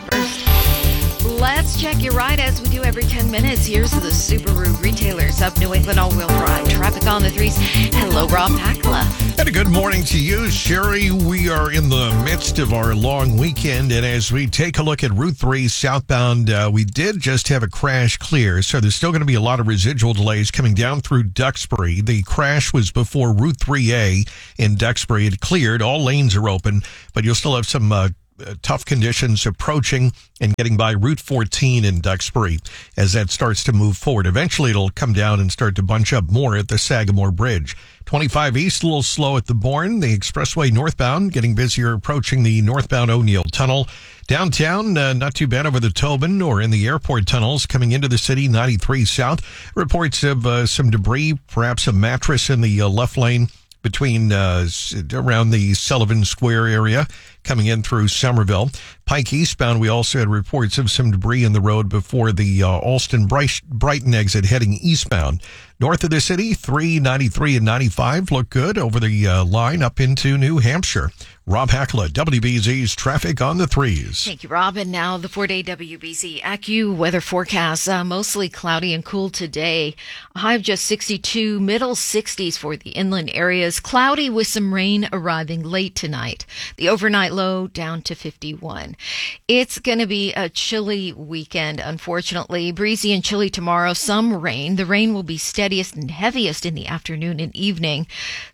Speaker 25: first, let's check your ride as we do every ten minutes. Here's the Subaru retailers of New England all-wheel drive. Traffic on the threes. Hello, Rob Hakla.
Speaker 13: And a good morning to you, Sherry. We are in the midst of our long weekend, and as we take a look at Route three southbound, uh, we did just have a crash clear, so there's still going to be a lot of residual delays coming down through Duxbury. The crash was before Route three A in Duxbury. It cleared. All lanes are open, but you'll still have some uh, Uh, tough conditions approaching and getting by Route fourteen in Duxbury as that starts to move forward. Eventually, it'll come down and start to bunch up more at the Sagamore Bridge. twenty-five East, a little slow at the Bourne. The expressway northbound getting busier approaching the northbound O'Neill Tunnel. Downtown, uh, not too bad over the Tobin or in the airport tunnels coming into the city, ninety-three South. Reports of uh, some debris, perhaps a mattress in the uh, left lane between uh, around the Sullivan Square area coming in through Somerville. Pike eastbound, we also had reports of some debris in the road before the uh, Alston Brighton exit heading eastbound. North of the city, three, ninety-three, and ninety-five look good over the uh, line up into New Hampshire. Rob Hakla, W B Z's Traffic on the Threes.
Speaker 25: Thank you, Rob. And now the four-day W B Z AccuWeather forecast. Uh, mostly cloudy and cool today. A high of just sixty-two, middle sixties for the inland areas. Cloudy with some rain arriving late tonight. The overnight low down to fifty-one. It's going to be a chilly weekend, unfortunately. Breezy and chilly tomorrow. Some rain. The rain will be steadiest and heaviest in the afternoon and evening.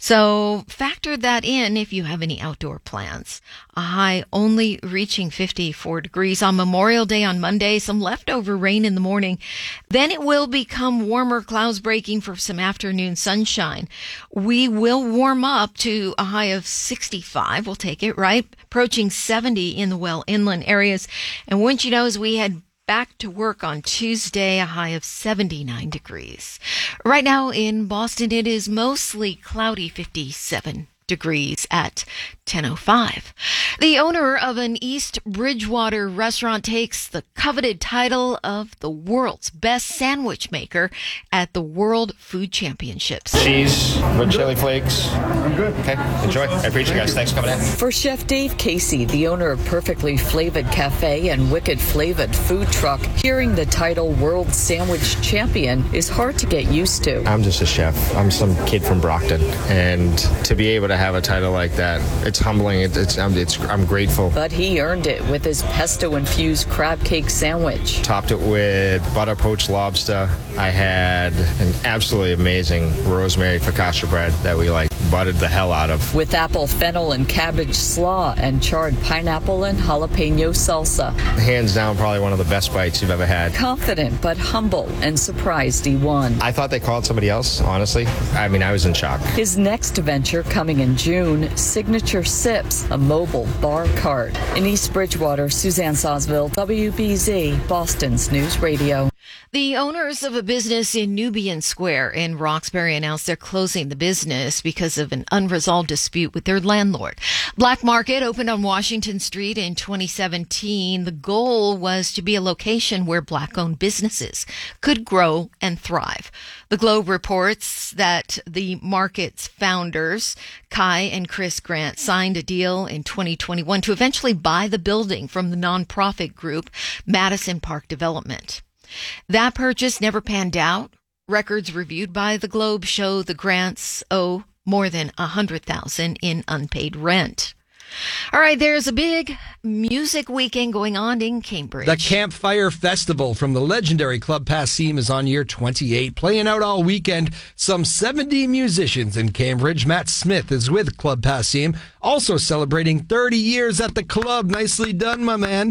Speaker 25: So factor that in if you have any outdoor plans. A high only reaching fifty-four degrees on Memorial Day on Monday. Some leftover rain in the morning. Then it will become warmer, clouds breaking for some afternoon sunshine. We will warm up to a high of sixty-five. We'll take it, right? Approaching seventy in the well inland areas. And wouldn't you know, as we head back to work on Tuesday, a high of seventy-nine degrees. Right now in Boston, it is mostly cloudy, fifty-seven degrees at ten oh five. The owner of an East Bridgewater restaurant takes the coveted title of the world's best sandwich maker at the World Food Championships.
Speaker 4: Cheese, red chili flakes. I'm good. Okay, enjoy. I appreciate you guys. Thanks for coming in.
Speaker 8: For Chef Dave Casey, the owner of Perfectly Flavored Cafe and Wicked Flavored Food Truck, hearing the title World Sandwich Champion is hard to get used to.
Speaker 4: I'm just a chef. I'm some kid from Brockton, and to be able to have a title like that, it's humbling. It, it's, I'm, it's, I'm grateful.
Speaker 8: But he earned it with his pesto-infused crab cake sandwich.
Speaker 4: Topped it with butter poached lobster. I had an absolutely amazing rosemary focaccia bread that we like buttered the hell out of.
Speaker 8: With apple, fennel, and cabbage slaw and charred pineapple and jalapeno salsa.
Speaker 4: Hands down, probably one of the best bites you've ever had.
Speaker 8: Confident but humble and surprised he won.
Speaker 4: I thought they called somebody else, honestly. I mean, I was in shock.
Speaker 8: His next venture coming in June, Signature Sips, a mobile bar cart. In East Bridgewater, Suzanne Sosville, W B Z, Boston's News Radio.
Speaker 25: The owners of a business in Nubian Square in Roxbury announced they're closing the business because of an unresolved dispute with their landlord. Black Market opened on Washington Street in twenty seventeen. The goal was to be a location where Black-owned businesses could grow and thrive. The Globe reports that the market's founders, Kai and Chris Grant, signed a deal in twenty twenty-one to eventually buy the building from the nonprofit group Madison Park Development. That purchase never panned out. Records reviewed by the Globe show the Grants owe more than one hundred thousand dollars in unpaid rent. All right, there's a big music weekend going on in Cambridge.
Speaker 10: The Campfire Festival from the legendary Club Passim is on year twenty-eight, playing out all weekend. Some seventy musicians in Cambridge. Matt Smith is with Club Passim, also celebrating thirty years at the club. Nicely done, my man.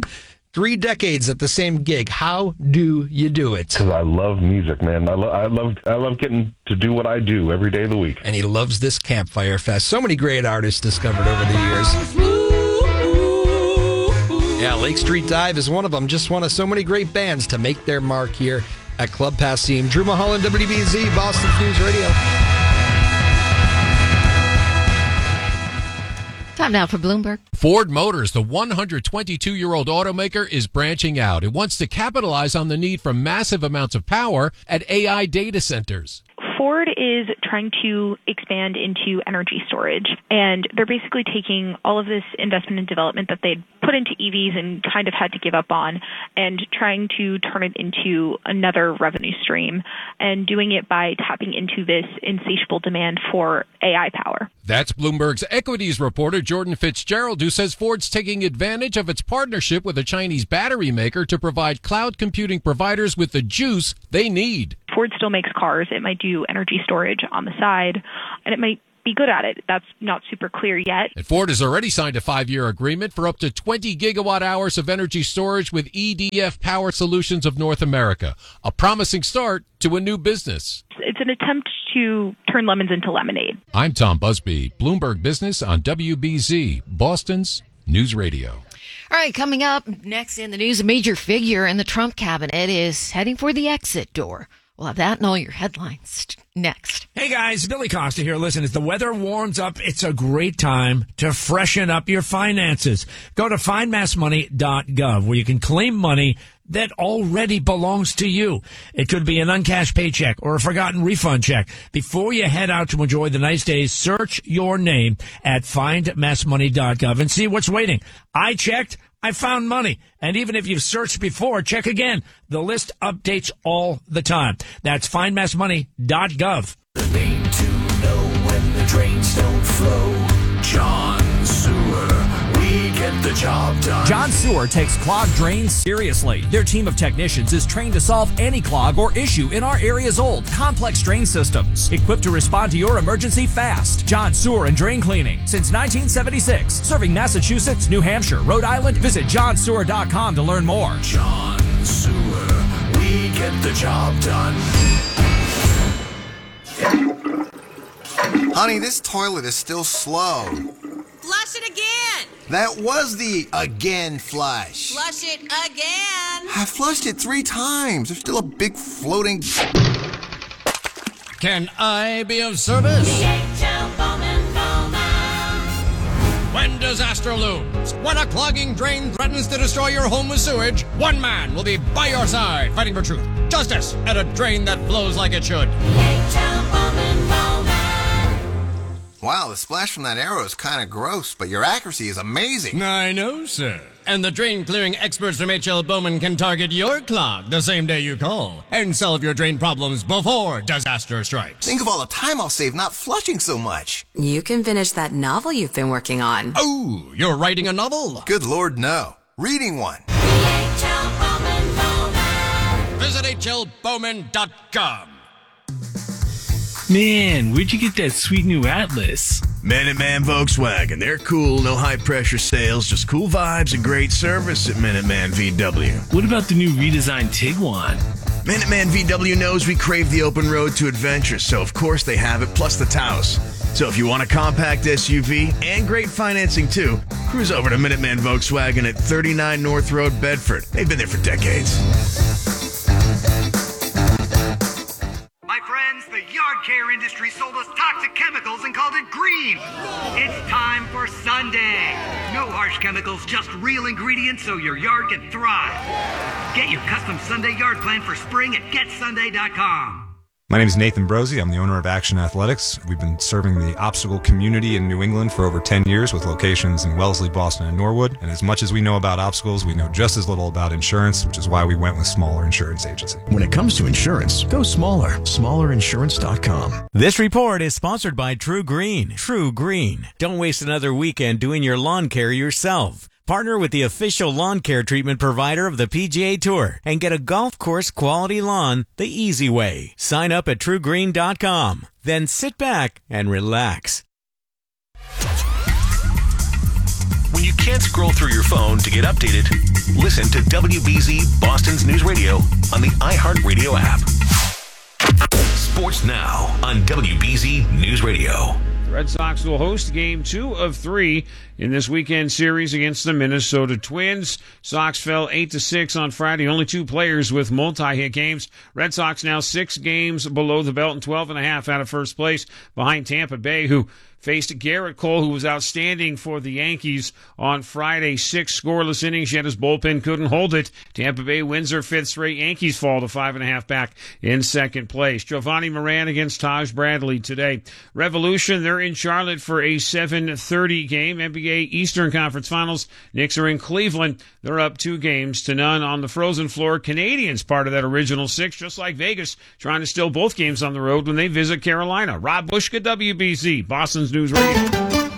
Speaker 10: Three decades at the same gig. How do you do it?
Speaker 11: Because I love music, man. I, lo- I love I love getting to do what I do every day of the week.
Speaker 10: And he loves this Campfire Fest. So many great artists discovered over the years. Yeah, Lake Street Dive is one of them. Just one of so many great bands to make their mark here at Club Passim. Drew Mulholland, W B Z, Boston News Radio.
Speaker 25: Time now for Bloomberg.
Speaker 12: Ford Motors, the one hundred twenty-two-year-old automaker, is branching out. It wants to capitalize on the need for massive amounts of power at A I data centers.
Speaker 15: Ford is trying to expand into energy storage, and they're basically taking all of this investment and development that they'd put into E Vs and kind of had to give up on, and trying to turn it into another revenue stream, and doing it by tapping into this insatiable demand for A I power.
Speaker 12: That's Bloomberg's equities reporter Jordan Fitzgerald, who says Ford's taking advantage of its partnership with a Chinese battery maker to provide cloud computing providers with the juice they need.
Speaker 15: Ford still makes cars. It might do energy storage on the side, and it might be good at it. That's not super clear yet.
Speaker 12: And Ford has already signed a five-year agreement for up to twenty gigawatt hours of energy storage with E D F Power Solutions of North America, a promising start to a new business.
Speaker 15: It's an attempt to turn lemons into lemonade.
Speaker 12: I'm Tom Busby, Bloomberg Business on W B Z, Boston's News Radio.
Speaker 25: All right, coming up next in the news, a major figure in the Trump cabinet is heading for the exit door. We'll have that and all your headlines next.
Speaker 16: Hey guys, Billy Costa here. Listen, as the weather warms up, it's a great time to freshen up your finances. Go to find mass money dot gov where you can claim money that already belongs to you. It could be an uncashed paycheck or a forgotten refund check. Before you head out to enjoy the nice days, search your name at find mass money dot gov and see what's waiting. I checked. I found money. And even if you've searched before, check again. The list updates all the time. That's find mass money dot gov.
Speaker 6: The name to know when the drains don't flow. John Sewer. We get the job done.
Speaker 17: John Sewer takes clogged drains seriously. Their team of technicians is trained to solve any clog or issue in our area's old, complex drain systems. Equipped to respond to your emergency fast. John Sewer and Drain Cleaning since nineteen seventy-six. Serving Massachusetts, New Hampshire, Rhode Island. Visit john sewer dot com to learn more.
Speaker 6: John Sewer. We get the job done.
Speaker 18: Honey, this toilet is still slow.
Speaker 22: Flush it again.
Speaker 18: That was the again flush.
Speaker 22: Flush it again.
Speaker 18: I flushed it three times. There's still a big floating...
Speaker 20: Can I be of service?
Speaker 22: D H L Bowman Bowman.
Speaker 20: When disaster looms, when a clogging drain threatens to destroy your home with sewage, one man will be by your side fighting for truth, justice, and a drain that flows like it should.
Speaker 22: D H L Bowman Bowman.
Speaker 18: Wow, the splash from that arrow is kind of gross, but your accuracy is amazing.
Speaker 20: I know, sir. And the drain clearing experts from H L Bowman can target your clog the same day you call and solve your drain problems before disaster strikes.
Speaker 18: Think of all the time I'll save not flushing so much.
Speaker 21: You can finish that novel you've been working on.
Speaker 20: Oh, you're writing a novel?
Speaker 18: Good Lord, no. Reading one.
Speaker 22: D H L Bowman Bowman.
Speaker 20: Visit H L Bowman dot com.
Speaker 29: Man, where'd you get that sweet new Atlas?
Speaker 30: Minuteman Volkswagen. They're cool, no high-pressure sales, just cool vibes and great service at Minuteman V W.
Speaker 29: What about the new redesigned Tiguan?
Speaker 30: Minuteman V W knows we crave the open road to adventure, so of course they have it, plus the Taos. So if you want a compact S U V and great financing too, cruise over to Minuteman Volkswagen at thirty-nine North Road, Bedford. They've been there for decades.
Speaker 31: My friends, the yard care industry sold us toxic chemicals and called it green. It's time for Sunday. No harsh chemicals, just real ingredients so your yard can thrive. Get your custom Sunday yard plan for spring at get sunday dot com.
Speaker 32: My name is Nathan Brosey. I'm the owner of Action Athletics. We've been serving the obstacle community in New England for over ten years with locations in Wellesley, Boston, and Norwood. And as much as we know about obstacles, we know just as little about insurance, which is why we went with Smaller Insurance Agency.
Speaker 33: When it comes to insurance, go smaller. smaller insurance dot com.
Speaker 34: This report is sponsored by True Green. True Green. Don't waste another weekend doing your lawn care yourself. Partner with the official lawn care treatment provider of the P G A Tour and get a golf course quality lawn the easy way. Sign up at true green dot com. Then sit back and relax.
Speaker 6: When you Can't scroll through your phone to get updated? Listen to W B Z Boston's News Radio on the iHeartRadio app. Sports now on W B Z News Radio.
Speaker 1: The Red Sox will host game two of three in this weekend series against the Minnesota Twins. Sox fell eight to six on Friday. Only two players with multi-hit games. Red Sox now six games below the belt and twelve and a half out of first place behind Tampa Bay, who faced Garrett Cole, who was outstanding for the Yankees on Friday. Six scoreless innings, yet his bullpen couldn't hold it. Tampa Bay wins their fifth straight. Yankees fall to five and a half back in second place. Giovanni Moran against Taj Bradley today. Revolution, they're in Charlotte for a seven thirty game. N B A Eastern Conference Finals. Knicks are in Cleveland. They're up two games to none on the frozen floor. Canadians part of that original six, just like Vegas, trying to steal both games on the road when they visit Carolina. Rob Bushka, W B Z, Boston's News Radio.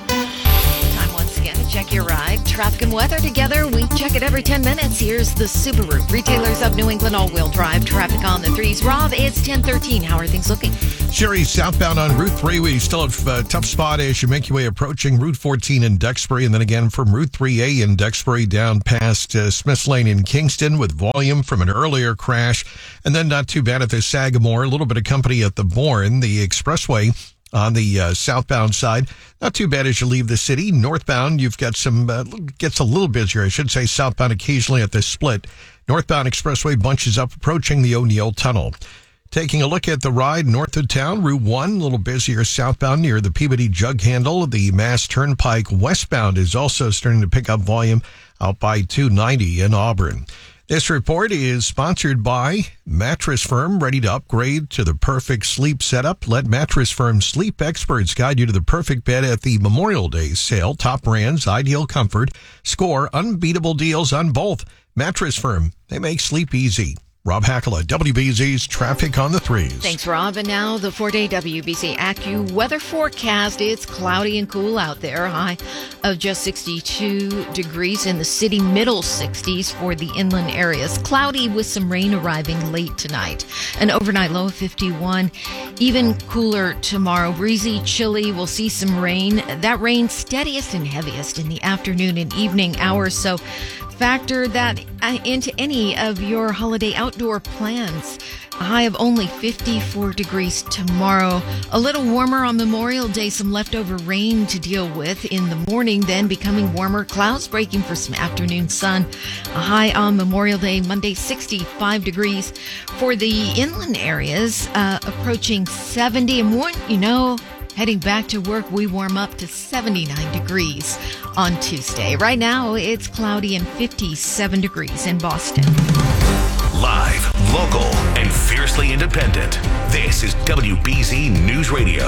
Speaker 25: Time once again to check your ride. Traffic and weather together. We check it every ten minutes. Here's the Subaru. Retailers of New England all-wheel drive. Traffic on the threes. Rob, it's ten thirteen. How are things looking?
Speaker 2: Sherry, southbound on Route three, we still have a tough spot as you make your way approaching Route fourteen in Duxbury, and then again from Route three A in Duxbury down past uh, Smith's Lane in Kingston with volume from an earlier crash. And then not too bad at the Sagamore, a little bit of company at the Bourne, the expressway on the uh, southbound side. Not too bad as you leave the city. Northbound, you've got some, uh, gets a little busier, I should say, southbound occasionally at the split. Northbound expressway bunches up approaching the O'Neill Tunnel. Taking a look at the ride north of town, Route one, a little busier southbound near the Peabody Jug Handle. The Mass Turnpike westbound is also starting to pick up volume out by two ninety in Auburn. This report is sponsored by Mattress Firm, ready to upgrade to the perfect sleep setup. Let Mattress Firm sleep experts guide you to the perfect bed at the Memorial Day sale. Top brands, ideal comfort. Score unbeatable deals on both. Mattress Firm, they make sleep easy. Rob Hackala, W B Z's Traffic on the Threes.
Speaker 25: Thanks, Rob. And now the four-day W B Z AccuWeather weather forecast. It's cloudy and cool out there. High of just sixty-two degrees in the city, middle sixties for the inland areas. Cloudy with some rain arriving late tonight. An overnight low of fifty-one. Even cooler tomorrow. Breezy, chilly. We'll see some rain. That rain steadiest and heaviest in the afternoon and evening hours. So factor that into any of your holiday outdoor plans. A high of only fifty-four degrees tomorrow. A little warmer on Memorial Day. Some leftover rain to deal with in the morning, then becoming warmer. Clouds breaking for some afternoon sun. A high on Memorial Day, Monday, sixty-five degrees. For the inland areas, uh, approaching seventy. And more, you know, heading back to work, we warm up to seventy-nine degrees on Tuesday. Right now, it's cloudy and fifty-seven degrees in Boston.
Speaker 6: Live, local, and fiercely independent. This is W B Z News Radio.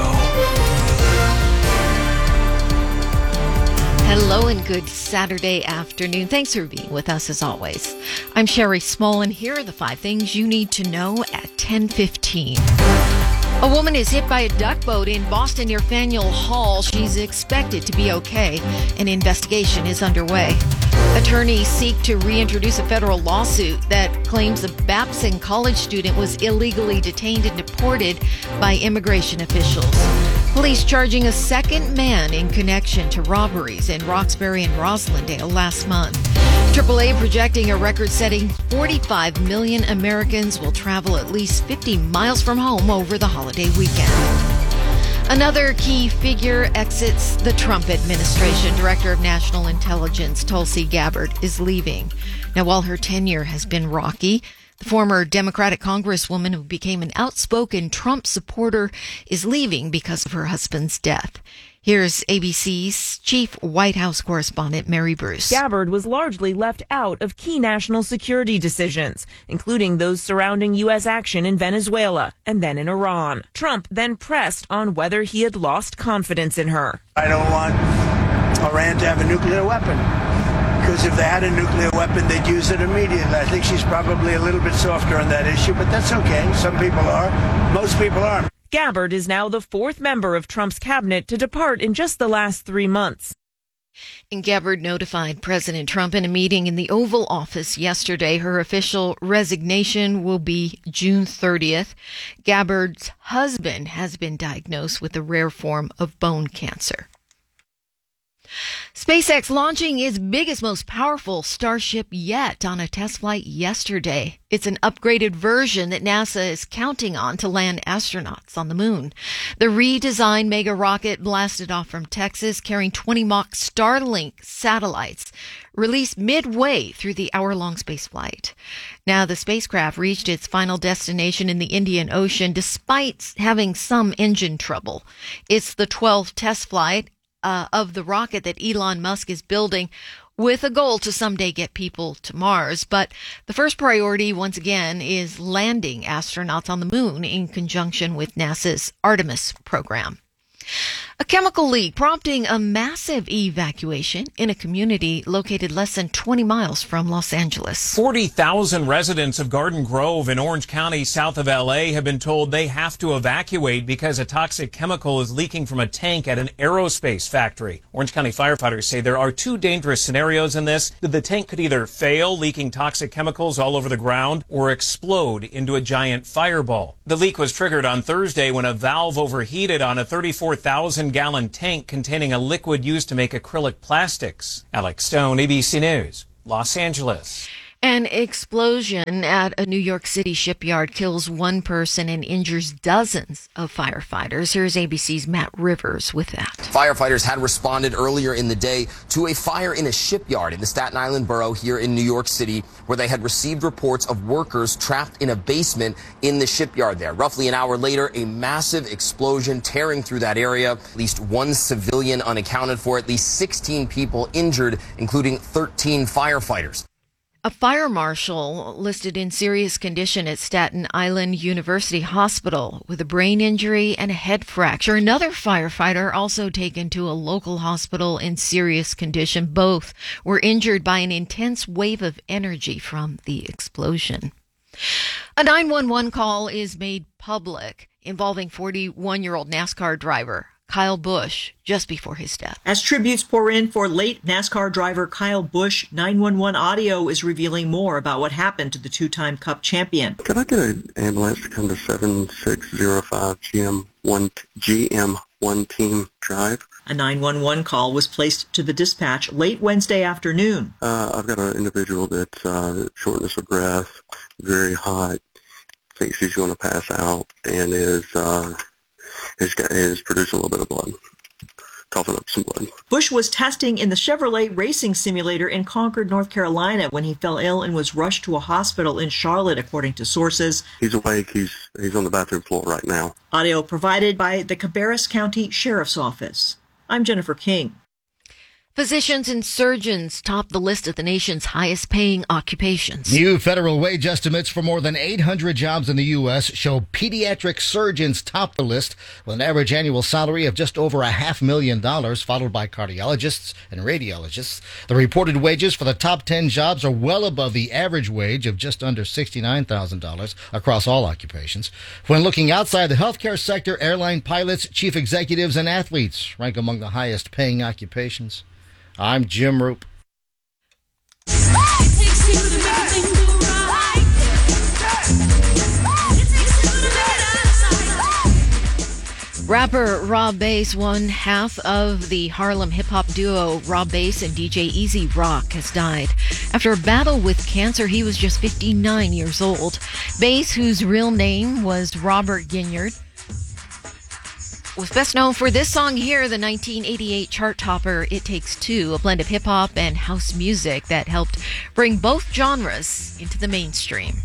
Speaker 25: Hello and good Saturday afternoon. Thanks for being with us as always. I'm Sherry Small, and here are the five things you need to know at ten fifteen. A woman is hit by a duck boat in Boston near Faneuil Hall. She's expected to be okay. An investigation is underway. Attorneys seek to reintroduce a federal lawsuit that claims a Babson college student was illegally detained and deported by immigration officials. Police charging a second man in connection to robberies in Roxbury and Roslindale last month. triple A projecting a record-setting forty-five million Americans will travel at least fifty miles from home over the holiday weekend. Another key figure exits the Trump administration. Director of National Intelligence Tulsi Gabbard is leaving. Now, while her tenure has been rocky, the former Democratic Congresswoman who became an outspoken Trump supporter is leaving because of her husband's death. Here's A B C's chief White House correspondent, Mary Bruce.
Speaker 3: Gabbard was largely left out of key national security decisions, including those surrounding U S action in Venezuela and then in Iran. Trump then pressed on whether he had lost confidence in her.
Speaker 5: I don't want Iran to have a nuclear weapon, because if they had a nuclear weapon, they'd use it immediately. I think she's probably a little bit softer on that issue, but that's okay. Some people are. Most people aren't.
Speaker 3: Gabbard is now the fourth member of Trump's cabinet to depart in just the last three months.
Speaker 25: And Gabbard notified President Trump in a meeting in the Oval Office yesterday. Her official resignation will be June thirtieth. Gabbard's husband has been diagnosed with a rare form of bone cancer. SpaceX launching its biggest, most powerful Starship yet on a test flight yesterday. It's an upgraded version that NASA is counting on to land astronauts on the moon. The redesigned mega rocket blasted off from Texas, carrying twenty mock Starlink satellites, released midway through the hour-long space flight. Now, the spacecraft reached its final destination in the Indian Ocean despite having some engine trouble. It's the twelfth test flight Uh, of the rocket that Elon Musk is building with a goal to someday get people to Mars. But the first priority, once again, is landing astronauts on the moon in conjunction with NASA's Artemis program. A chemical leak prompting a massive evacuation in a community located less than twenty miles from Los Angeles.
Speaker 4: forty thousand residents of Garden Grove in Orange County, south of L A, have been told they have to evacuate because a toxic chemical is leaking from a tank at an aerospace factory. Orange County firefighters say there are two dangerous scenarios in this. The tank could either fail, leaking toxic chemicals all over the ground, or explode into a giant fireball. The leak was triggered on Thursday when a valve overheated on a thirty-four thousand gallon tank containing a liquid used to make acrylic plastics. Alex Stone, A B C News, Los Angeles.
Speaker 25: An explosion at a New York City shipyard kills one person and injures dozens of firefighters. Here's A B C's Matt Rivers with that.
Speaker 7: Firefighters had responded earlier in the day to a fire in a shipyard in the Staten Island borough here in New York City, where they had received reports of workers trapped in a basement in the shipyard there. Roughly an hour later, a massive explosion tearing through that area. At least one civilian unaccounted for, at least sixteen people injured, including thirteen firefighters.
Speaker 25: A fire marshal listed in serious condition at Staten Island University Hospital with a brain injury and a head fracture. Another firefighter also taken to a local hospital in serious condition. Both were injured by an intense wave of energy from the explosion. A nine one one call is made public involving forty-one-year-old NASCAR driver Kyle Busch just before his death.
Speaker 8: As tributes pour in for late NASCAR driver Kyle Busch, nine one one audio is revealing more about what happened to the two-time Cup champion.
Speaker 9: Could I get an ambulance to come to seven six zero five G M one G M one Team Drive?
Speaker 8: A nine one one call was placed to the dispatch late Wednesday afternoon.
Speaker 9: Uh, I've got an individual that's uh, shortness of breath, very hot, thinks he's going to pass out, and is... Uh, Is, is producing a little bit of blood, coughing up some blood.
Speaker 8: Busch was testing in the Chevrolet racing simulator in Concord, North Carolina, when he fell ill and was rushed to a hospital in Charlotte, according to sources.
Speaker 9: He's awake. He's he's on the bathroom floor right now.
Speaker 8: Audio provided by the Cabarrus County Sheriff's Office. I'm Jennifer King.
Speaker 25: Physicians and surgeons top the list of the nation's highest paying occupations.
Speaker 10: New federal wage estimates for more than eight hundred jobs in the U S show pediatric surgeons top the list with an average annual salary of just over a half million dollars, followed by cardiologists and radiologists. The reported wages for the top ten jobs are well above the average wage of just under sixty-nine thousand dollars across all occupations. When looking outside the healthcare sector, airline pilots, chief executives, and athletes rank among the highest paying occupations. I'm Jim Roop.
Speaker 25: Rapper Rob Bass, one half of the Harlem hip-hop duo Rob Bass and D J Easy Rock, has died. After a battle with cancer, he was just fifty-nine years old. Bass, whose real name was Robert Ginyard, was best known for this song here, the nineteen eighty-eight chart topper, It Takes Two, a blend of hip-hop and house music that helped bring both genres into the mainstream.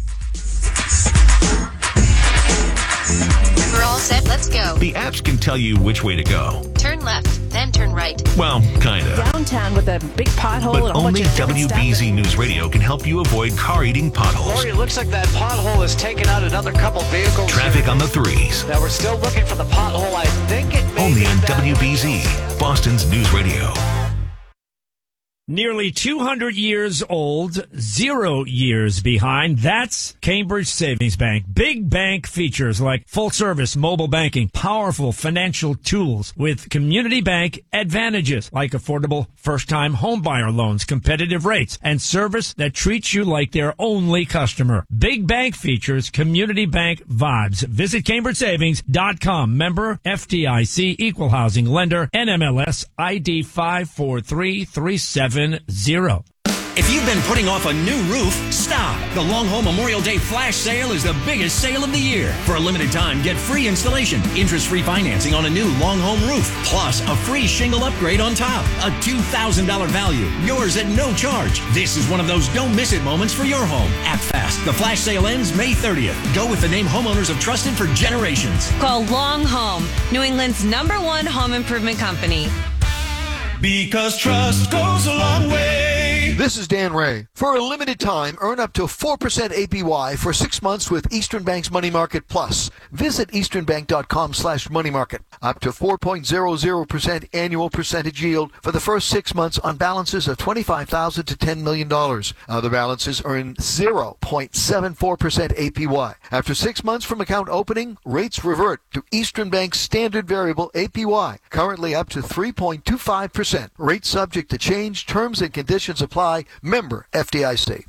Speaker 21: We're all set, let's go.
Speaker 6: The apps can tell you which way to go.
Speaker 21: Turn left, then turn right.
Speaker 6: Well, kinda.
Speaker 11: Downtown with a big pothole
Speaker 6: But
Speaker 11: and a whole
Speaker 6: only
Speaker 11: bunch of
Speaker 6: W B Z News Radio can help you avoid car-eating potholes.
Speaker 13: Lori, it looks like that pothole has taken out another couple vehicles.
Speaker 6: Traffic on the threes.
Speaker 13: Now we're still looking for the pothole. I think it may
Speaker 6: Only
Speaker 13: be
Speaker 6: on
Speaker 13: that
Speaker 6: W B Z, Boston's News Radio.
Speaker 12: Nearly two hundred years old, zero years behind. That's Cambridge Savings Bank. Big bank features like full service mobile banking, powerful financial tools with community bank advantages like affordable first time home buyer loans, competitive rates, and service that treats you like their only customer. Big bank features, community bank vibes. Visit Cambridge Savings dot com. Member F D I C, equal housing lender, N M L S I D five four three three seven zero.
Speaker 14: If you've been putting off a new roof, stop. The Long Home Memorial Day Flash Sale is the biggest sale of the year. For a limited time, get free installation, interest-free financing on a new Long Home roof, plus a free shingle upgrade on top. A two thousand dollars value, yours at no charge. This is one of those don't miss it moments for your home. Act fast. The Flash Sale ends May thirtieth. Go with the name homeowners have trusted for generations.
Speaker 15: Call Long Home, New England's number one home improvement company.
Speaker 16: Because trust goes a long way.
Speaker 17: This is Dan Ray. For a limited time, earn up to four percent A P Y for six months with Eastern Bank's Money Market Plus. Visit easternbank.com slash money market. Up to four point zero zero percent annual percentage yield for the first six months on balances of twenty-five thousand dollars to ten million dollars. Other balances earn zero point seven four percent A P Y. After six months from account opening, rates revert to Eastern Bank's standard variable A P Y, currently up to three point two five percent. Rates subject to change. Terms and conditions apply. Member F D I C.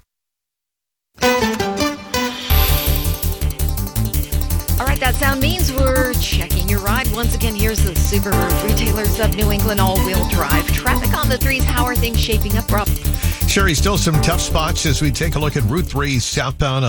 Speaker 25: All right, that sound means we're checking your ride. Once again, here's the Subaru Retailers of New England all-wheel drive. Traffic on the threes. How are things shaping up, Rob?
Speaker 2: Sherry, still some tough spots as we take a look at Route three southbound